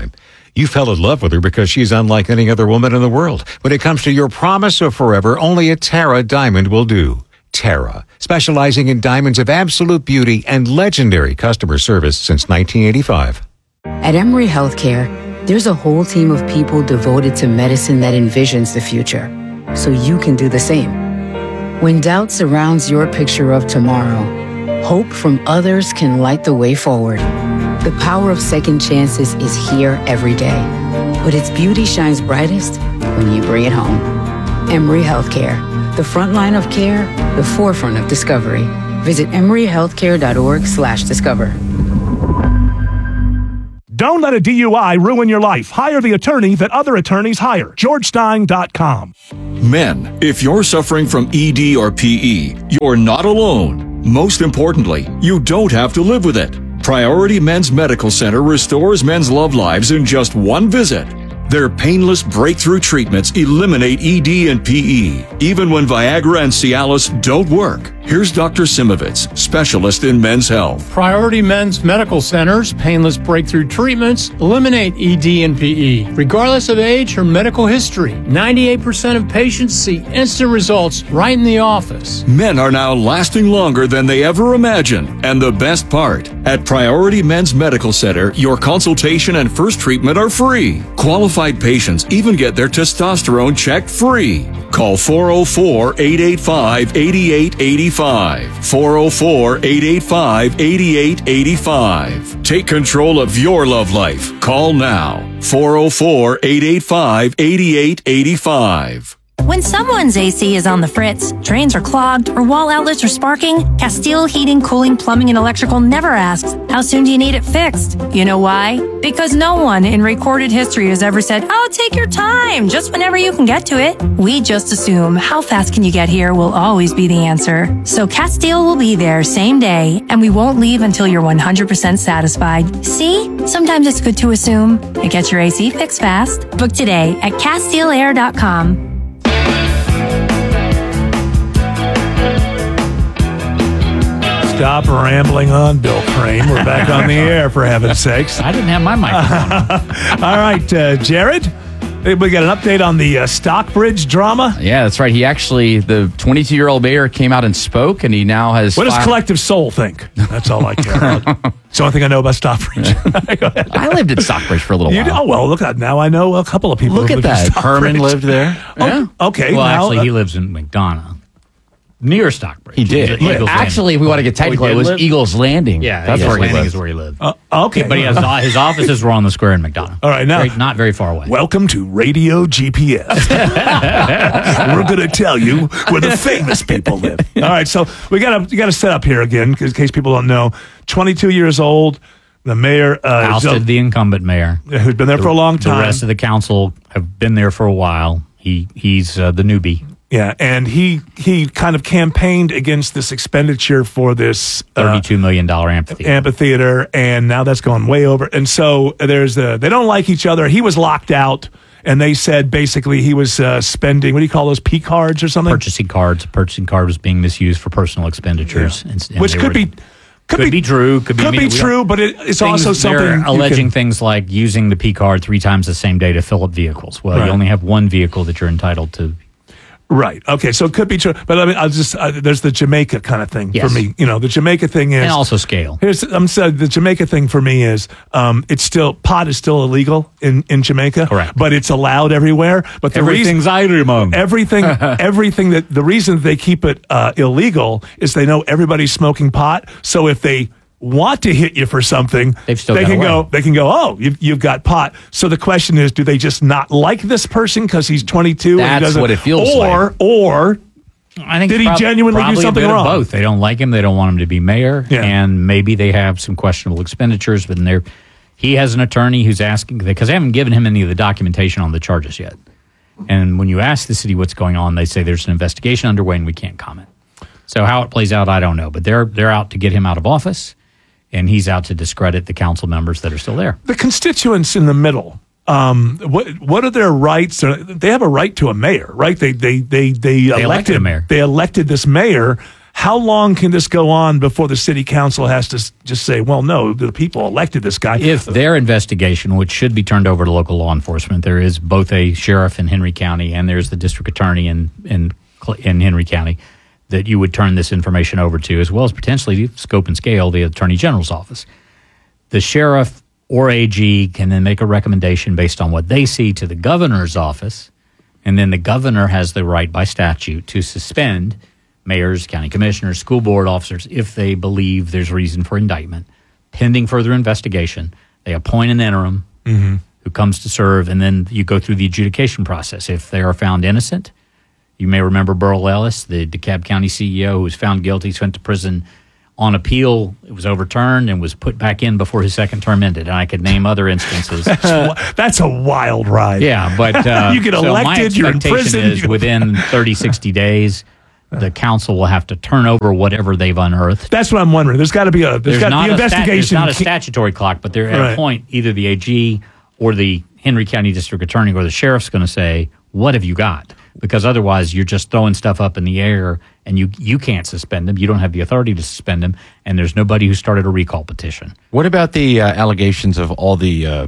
You fell in love with her because she's unlike any other woman in the world. When it comes to your promise of forever, only a Tara diamond will do. Tara, specializing in diamonds of absolute beauty and legendary customer service since nineteen eighty-five. At Emory Healthcare, there's a whole team of people devoted to medicine that envisions the future, so you can do the same. When doubt surrounds your picture of tomorrow, hope from others can light the way forward. The power of second chances is here every day, but its beauty shines brightest when you bring it home. Emory Healthcare, the front line of care, the forefront of discovery. Visit emoryhealthcare.org slash discover. Don't let a D U I ruin your life. Hire the attorney that other attorneys hire. george stein dot com. Men, if you're suffering from E D or P E, you're not alone. Most importantly, you don't have to live with it. Priority Men's Medical Center restores men's love lives in just one visit. Their painless breakthrough treatments eliminate E D and P E, even when Viagra and Cialis don't work. Here's Doctor Simovitz, specialist in men's health. Priority Men's Medical Center's painless breakthrough treatments eliminate E D and P E, regardless of age or medical history. ninety-eight percent of patients see instant results right in the office. Men are now lasting longer than they ever imagined. And the best part, at Priority Men's Medical Center, your consultation and first treatment are free. Qualified patients even get their testosterone checked free. Call four oh four, eight eight five, eight eight eight five. four oh four, eight eight five, eight eight eight five. Take control of your love life. Call now. four oh four, eight eight five, eight eight eight five. When someone's A C is on the fritz, drains are clogged, or wall outlets are sparking, Castile Heating, Cooling, Plumbing, and Electrical never asks, how soon do you need it fixed? You know why? Because no one in recorded history has ever said, oh, take your time, just whenever you can get to it. We just assume, how fast can you get here will always be the answer. So Castile will be there same day, and we won't leave until you're one hundred percent satisfied. See? Sometimes it's good to assume. It gets your A C fixed fast. Book today at Castile Air dot com. Stop rambling on, Bill Crane. We're back on the air, for heaven's sakes. I didn't have my microphone on. All right, uh, Jared, we got an update on the uh, Stockbridge drama. Yeah, that's right. He actually, the twenty-two-year-old mayor came out and spoke, and he now has... What does filed- Collective Soul think? That's all I care about. It's the only thing I know about Stockbridge. I lived at Stockbridge for a little You while. know, well, look at now I know a couple of people Look who at lived in that. Stockbridge. Herman lived there. Oh, okay. Well, now, actually, uh, he lives in McDonough, near Stockbridge. He did. Eagles Landing. Actually, if we want to get technical, Oh, he it did was live? Eagles Landing. Yeah, that's Eagles where he Landing lived. is where he lived. Uh, okay. But he has, his offices were on the square in McDonough. All right, now Very- not very far away. Welcome to Radio G P S. We're going to tell you where the famous people live. All right, so we got to we got to set up here again, 'cause in case people don't know. twenty-two years old, the mayor uh, Ousted the incumbent mayor, who's been there for a long time. The rest of the council have been there for a while. He he's uh, the newbie. Yeah, and he he kind of campaigned against this expenditure for this uh, thirty-two million dollar amphitheater. amphitheater, and now that's gone way over. And so there's a, they don't like each other. He was locked out, and they said basically he was uh, spending, what do you call those, P cards or something? Purchasing cards. A purchasing card was being misused for personal expenditures. Yeah. And, and Which they could were- be Could, could be, true. Could be, could I mean, be we true, don't- but it, it's things- also something They're you alleging can- things like using the P card three times the same day to fill up vehicles. Well, Right. you only have one vehicle that you're entitled to. Right. Okay. So it could be true, but I mean, I'll just uh, there's the Jamaica kind of thing Yes. for me. You know, the Jamaica thing is, And also scale. Here's I'm saying the Jamaica thing for me is, um, it's still pot is still illegal in, in Jamaica, correct? But it's allowed everywhere. But the Everything's reason, everything, everything that the reason that they keep it uh, illegal is they know everybody's smoking pot. So if they want to hit you for something, They've still they got can away. go. They can go. Oh, you've, you've got pot. So the question is, do they just not like this person because he's twenty-two? and he That's doesn't, what it feels or, like. Or I think did he prob- genuinely do probably something a bit wrong? Of both. They don't like him. They don't want him to be mayor, Yeah. and maybe they have some questionable expenditures. But they're, he has an attorney who's asking because they haven't given him any of the documentation on the charges yet. And when you ask the city what's going on, they say there's an investigation underway and we can't comment. So how it plays out, I don't know. But they're they're out to get him out of office, and he's out to discredit the council members that are still there. The constituents in the middle. Um, what what are their rights? They have a right to a mayor, right? They they they they, elected a mayor. They elected this mayor. How long can this go on before the city council has to s- just say, well, no, the people elected this guy? If their investigation, which should be turned over to local law enforcement, there is both a sheriff in Henry County and there's the district attorney in in, Cl- in Henry County that you would turn this information over to, as well as potentially scope and scale the attorney general's office. The sheriff or A G can then make a recommendation based on what they see to the governor's office, and then the governor has the right by statute to suspend mayors, county commissioners, school board officers, if they believe there's reason for indictment. Pending further investigation, they appoint an interim Mm-hmm. who comes to serve, and then you go through the adjudication process. If they are found innocent, you may remember Burl Ellis, the DeKalb County C E O, who was found guilty, went to prison on appeal. It was overturned and was put back in before his second term ended. And I could name other instances. That's, wi- that's a wild ride. Yeah, but uh, you get so my elected, you're in expectation prison. is you- within thirty, sixty days, the council will have to turn over whatever they've unearthed. That's what I'm wondering. There's got to be a there's, got not the a stat- investigation. there's not a can't- statutory clock, but there at Right. a point, either the A G or the Henry County District Attorney or the sheriff's going to say, "What have you got?" Because otherwise, you're just throwing stuff up in the air, and you you can't suspend them. You don't have the authority to suspend them, and there's nobody who started a recall petition. What about the uh, allegations of all the, uh,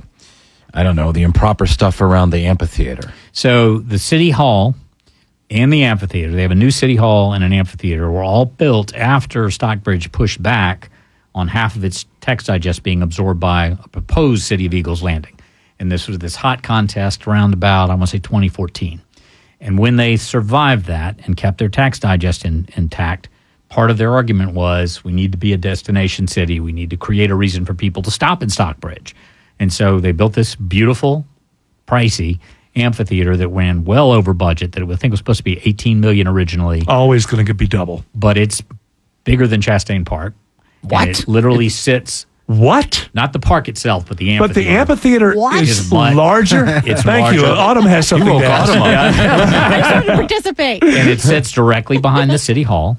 I don't know, the improper stuff around the amphitheater? So the city hall and the amphitheater, they have a new city hall and an amphitheater, were all built after Stockbridge pushed back on half of its text digest being absorbed by a proposed City of Eagles Landing. And this was this hot contest around about, I want to say twenty fourteen. And when they survived that and kept their tax digest in, intact, part of their argument was we need to be a destination city. We need to create a reason for people to stop in Stockbridge. And so they built this beautiful, pricey amphitheater that ran well over budget, that I think was supposed to be eighteen million dollars originally. Always going to be double. But it's bigger than Chastain Park. What? And it literally sits... What? Not the park itself, but the But amphitheater. the amphitheater What? is Is mu- larger. It's Thank you. larger. Autumn has something You woke to ask. Autumn up. I just want to participate. And it sits directly behind the city hall.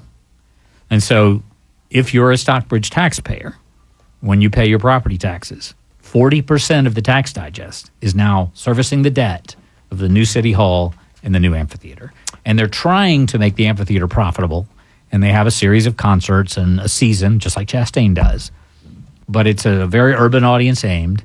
And so if you're a Stockbridge taxpayer, when you pay your property taxes, forty percent of the tax digest is now servicing the debt of the new city hall and the new amphitheater. And they're trying to make the amphitheater profitable, and they have a series of concerts and a season, just like Chastain does. But it's a very urban audience aimed,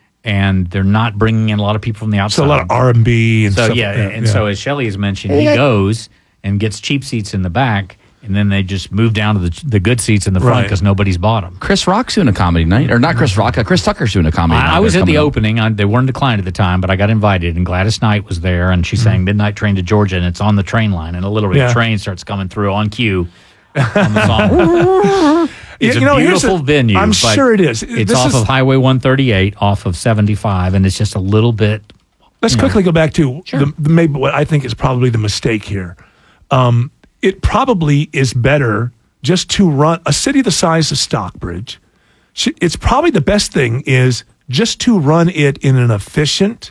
and they're not bringing in a lot of people from the outside. So a lot of R and B and So stuff. yeah, and yeah. so as Shelley has mentioned, Yeah. he goes and gets cheap seats in the back, and then they just move down to the the good seats in the front Right. because nobody's bought them. Chris Rock's doing a comedy night, or not Chris Rock, uh, Chris Tucker's doing a comedy night. I, I was They're at the coming up. opening. I, they weren't declined at the time, but I got invited, and Gladys Knight was there, and she sang "Midnight Train to Georgia," and it's on the train line, and literally Yeah. the train starts coming through on cue. On the song. It's Yeah, you know, a here's beautiful a- venue. I'm but sure it is. It's This off is- of Highway one thirty-eight, off of seventy-five, and it's just a little bit. Let's you know. quickly go back to the, the, maybe what I think is probably the mistake here. Um, it probably is better just to run a city the size of Stockbridge. sh- It's probably the best thing is just to run it in an efficient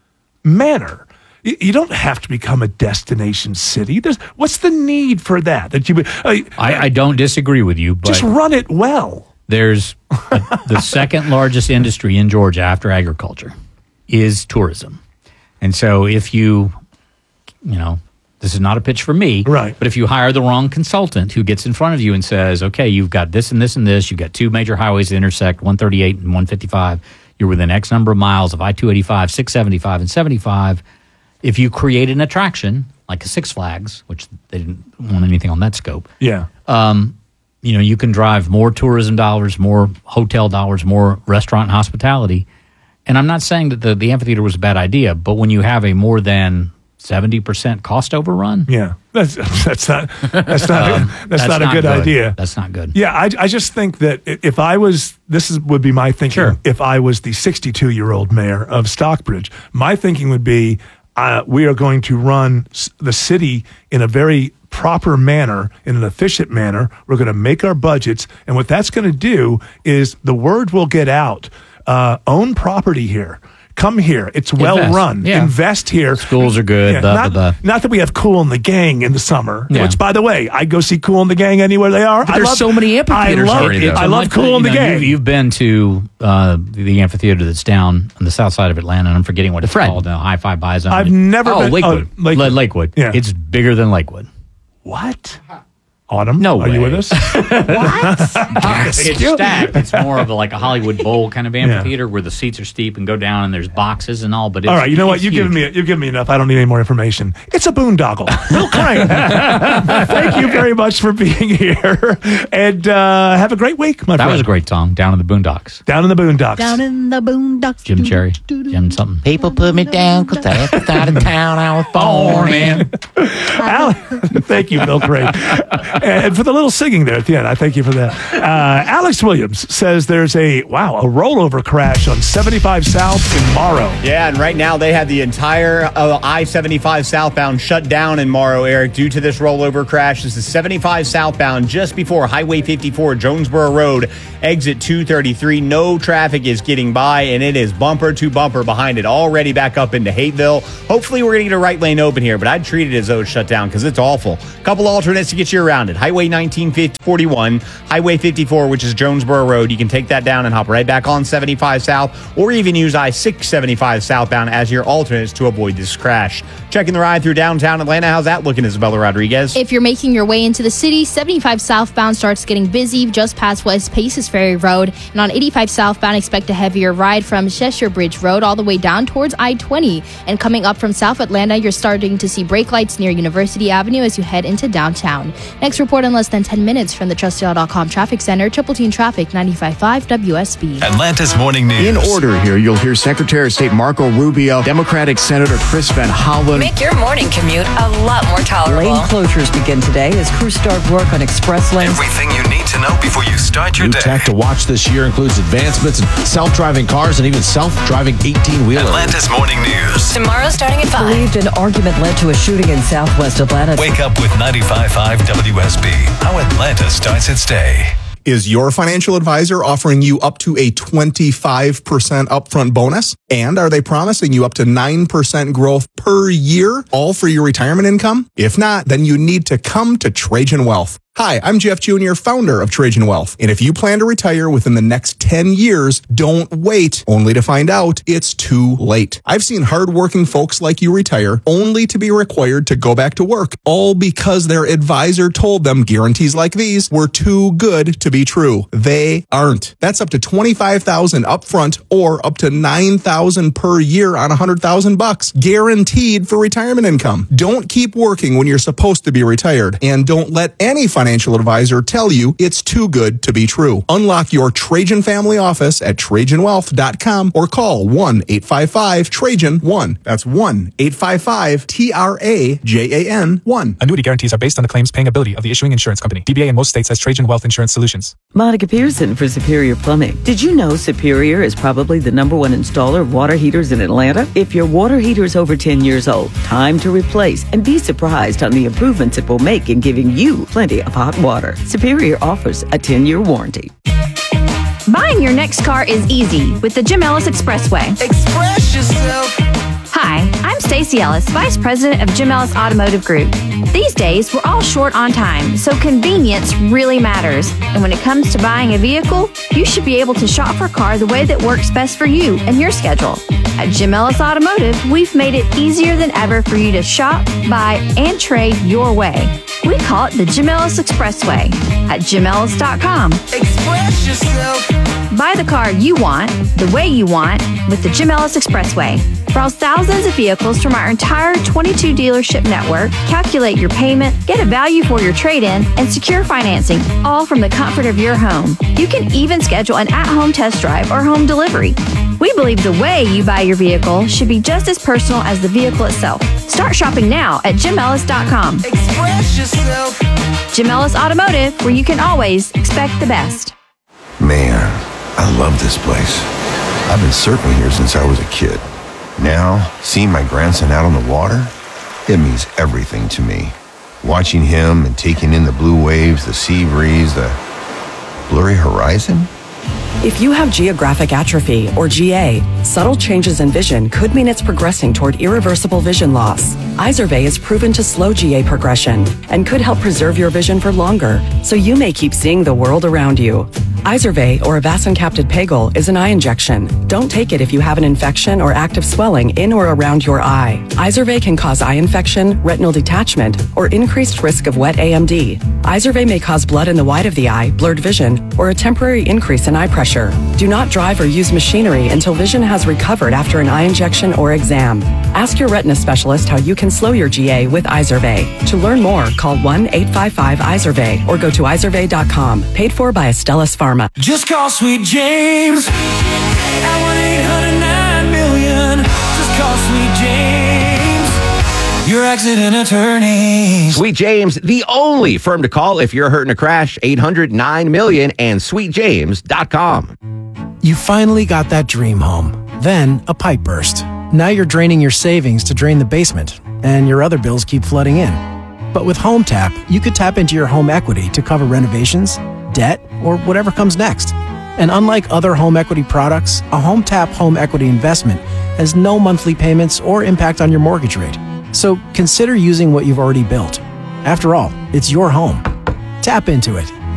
manner. You you don't have to become a destination city. There's what's the need for that? That you uh, I, I don't disagree with you, but just run it well. there's a, the second largest industry in Georgia after agriculture is tourism. And so if you, you know, this is not a pitch for me, right? But if you hire the wrong consultant who gets in front of you and says, okay, you've got this and this and this, you've got two major highways that intersect, one thirty-eight and one fifty-five, you're within X number of miles of I two eighty-five, six seventy-five, and seventy-five. If you create an attraction like a Six Flags, which they didn't want anything on that scope, Yeah. um, you know, you can drive more tourism dollars, more hotel dollars, more restaurant and hospitality. And I'm not saying that the, the amphitheater was a bad idea, but when you have a more than seventy percent cost overrun, Yeah, that's that's not that's not Um, that's, that's not a not good, good. idea. That's not good. Yeah, I, I just think that i- if I was, this is would be my thinking. Sure. If I was the sixty-two year old mayor of Stockbridge, my thinking would be, uh, we are going to run s- the city in a very proper manner, in an efficient manner. We're going to make our budgets, and what that's going to do is the word will get out. Uh, own property here. Come here. It's well Invest. run. Yeah. Invest here. Schools are good, blah, not, blah, blah. not that we have Kool and the Gang in the summer, Yeah. which, by the way, I go see Kool and the Gang anywhere they are. But I there's love, so many amphitheaters I love, already, though. I love Like, Kool and you the know, Gang. You've, you've been to uh, the, the amphitheater that's down on the south side of Atlanta, and I'm forgetting what it's Fred. called now. High Five Biozone. I've never oh, been- Lakewood. oh, Lakewood. Le- Lakewood. Yeah. It's bigger than Lakewood. What? Autumn, No are you way. with us? It's stacked. It's more of a, like a Hollywood Bowl kind of amphitheater where the seats are steep and go down and there's boxes and all. But it's, All right, you know what? it's You've huge. given me you've given me enough. I don't need any more information. It's a boondoggle. Bill Crane, thank you very much for being here, and uh, have a great week, my That friend. was a great song. Down in the Boondocks. Down in the Boondocks. Down in the boondocks. Jim Cherry. Jim something. People put me down because that's out of town I was born in. Al- thank you, Bill Crane. And for the little singing there at the end, I thank you for that. Uh, Alex Williams says there's a, wow, a rollover crash on seventy-five South in Morrow. Yeah, and right now they have the entire uh, I seventy-five southbound shut down in Morrow, Eric, due to this rollover crash. This is seventy-five southbound just before Highway fifty-four, Jonesboro Road, exit two thirty-three. No traffic is getting by, and it is bumper to bumper behind it, already back up into Hateville. Hopefully we're going to get a right lane open here, but I'd treat it as though it's shut down because it's awful. Couple alternates to get you around it. Highway nineteen forty-one, Highway fifty-four, which is Jonesboro Road. You can take that down and hop right back on seventy-five South, or even use I six seventy-five southbound as your alternates to avoid this crash. Checking the ride through downtown Atlanta. How's that looking, Isabella Rodriguez? If you're making your way into the city, seventy-five southbound starts getting busy just past West Paces Ferry Road. And on eighty-five southbound, expect a heavier ride from Cheshire Bridge Road all the way down towards I twenty. And coming up from South Atlanta, you're starting to see brake lights near University Avenue as you head into downtown. Next report in less than ten minutes from the trusty all dot com Traffic Center, Triple Team Traffic, ninety-five point five W S B. Atlanta's Morning News. In order here, you'll hear Secretary of State Marco Rubio, Democratic Senator Chris Van Hollen. Make your morning commute a lot more tolerable. Lane closures begin today as crews start work on express lanes. Everything you need to know before you start your New day. tech to watch this year includes advancements in self-driving cars and even self-driving eighteen-wheelers. Atlanta's Morning News. Tomorrow starting at five. Believed an argument led to a shooting in southwest Atlanta. Wake up with ninety-five point five W S B. How Atlanta starts its day. Is your financial advisor offering you up to a twenty-five percent upfront bonus? And are they promising you up to nine percent growth per year, all for your retirement income? If not, then you need to come to Trajan Wealth. Hi, I'm Jeff Junior, founder of Trajan Wealth. And if you plan to retire within the next ten years, don't wait only to find out it's too late. I've seen hardworking folks like you retire only to be required to go back to work, all because their advisor told them guarantees like these were too good to be true. They aren't. That's up to twenty-five thousand dollars upfront or up to nine thousand dollars per year on one hundred thousand bucks, guaranteed for retirement income. Don't keep working when you're supposed to be retired, and don't let any financial financial advisor tell you it's too good to be true. Unlock your Trajan family office at Trajan Wealth dot com or call one eight five five Trajan one. That's one eight five five T R A J A N one. Annuity guarantees are based on the claims paying ability of the issuing insurance company. D B A in most states has Trajan Wealth Insurance Solutions. Monica Pearson for Superior Plumbing. Did you know Superior is probably the number one installer of water heaters in Atlanta? If your water heater is over ten years old, time to replace and be surprised on the improvements it will make in giving you plenty of hot water. Superior offers a ten-year warranty. Buying your next car is easy with the Jim Ellis Expressway. Express yourself. Hi, I'm Stacey Ellis, Vice President of Jim Ellis Automotive Group. These days, we're all short on time, so convenience really matters. And when it comes to buying a vehicle, you should be able to shop for a car the way that works best for you and your schedule. At Jim Ellis Automotive, we've made it easier than ever for you to shop, buy, and trade your way. We call it the Jim Ellis Expressway at Jim Ellis dot com. Express yourself. Buy the car you want, the way you want, with the Jim Ellis Expressway. Browse thousands of vehicles from our entire twenty-two dealership network, calculate your payment, get a value for your trade-in, and secure financing, all from the comfort of your home. You can even schedule an at-home test drive or home delivery. We believe the way you buy your vehicle should be just as personal as the vehicle itself. Start shopping now at Jim Ellis dot com. Express yourself. Jim Ellis Automotive, where you can always expect the best. Man, I love this place. I've been surfing here since I was a kid. Now, seeing my grandson out on the water, it means everything to me. Watching him and taking in the blue waves, the sea breeze, the blurry horizon. If you have geographic atrophy, or G A, subtle changes in vision could mean it's progressing toward irreversible vision loss. Izervay is proven to slow G A progression and could help preserve your vision for longer, so you may keep seeing the world around you. Izervay, or Avastin-capted Pagel, is an eye injection. Don't take it if you have an infection or active swelling in or around your eye. Izervay can cause eye infection, retinal detachment, or increased risk of wet A M D. Izervay may cause blood in the white of the eye, blurred vision, or a temporary increase in eye pressure. Do not drive or use machinery until vision has recovered after an eye injection or exam. Ask your retina specialist how you can slow your G A with Izervay. To learn more, call one eight five five Izervay or go to izervay dot com. Paid for by Astellas Pharma. Just call Sweet James at one eight hundred nine million. Just call Sweet James, your accident attorney. Sweet James, the only firm to call if you're hurt in a crash. eight hundred nine million and sweet james dot com. You finally got that dream home. Then a pipe burst. Now you're draining your savings to drain the basement, and your other bills keep flooding in. But with HomeTap, you could tap into your home equity to cover renovations, debt, or whatever comes next. And unlike other home equity products, a HomeTap home equity investment has no monthly payments or impact on your mortgage rate. So consider using what you've already built. After all, it's your home. Tap into it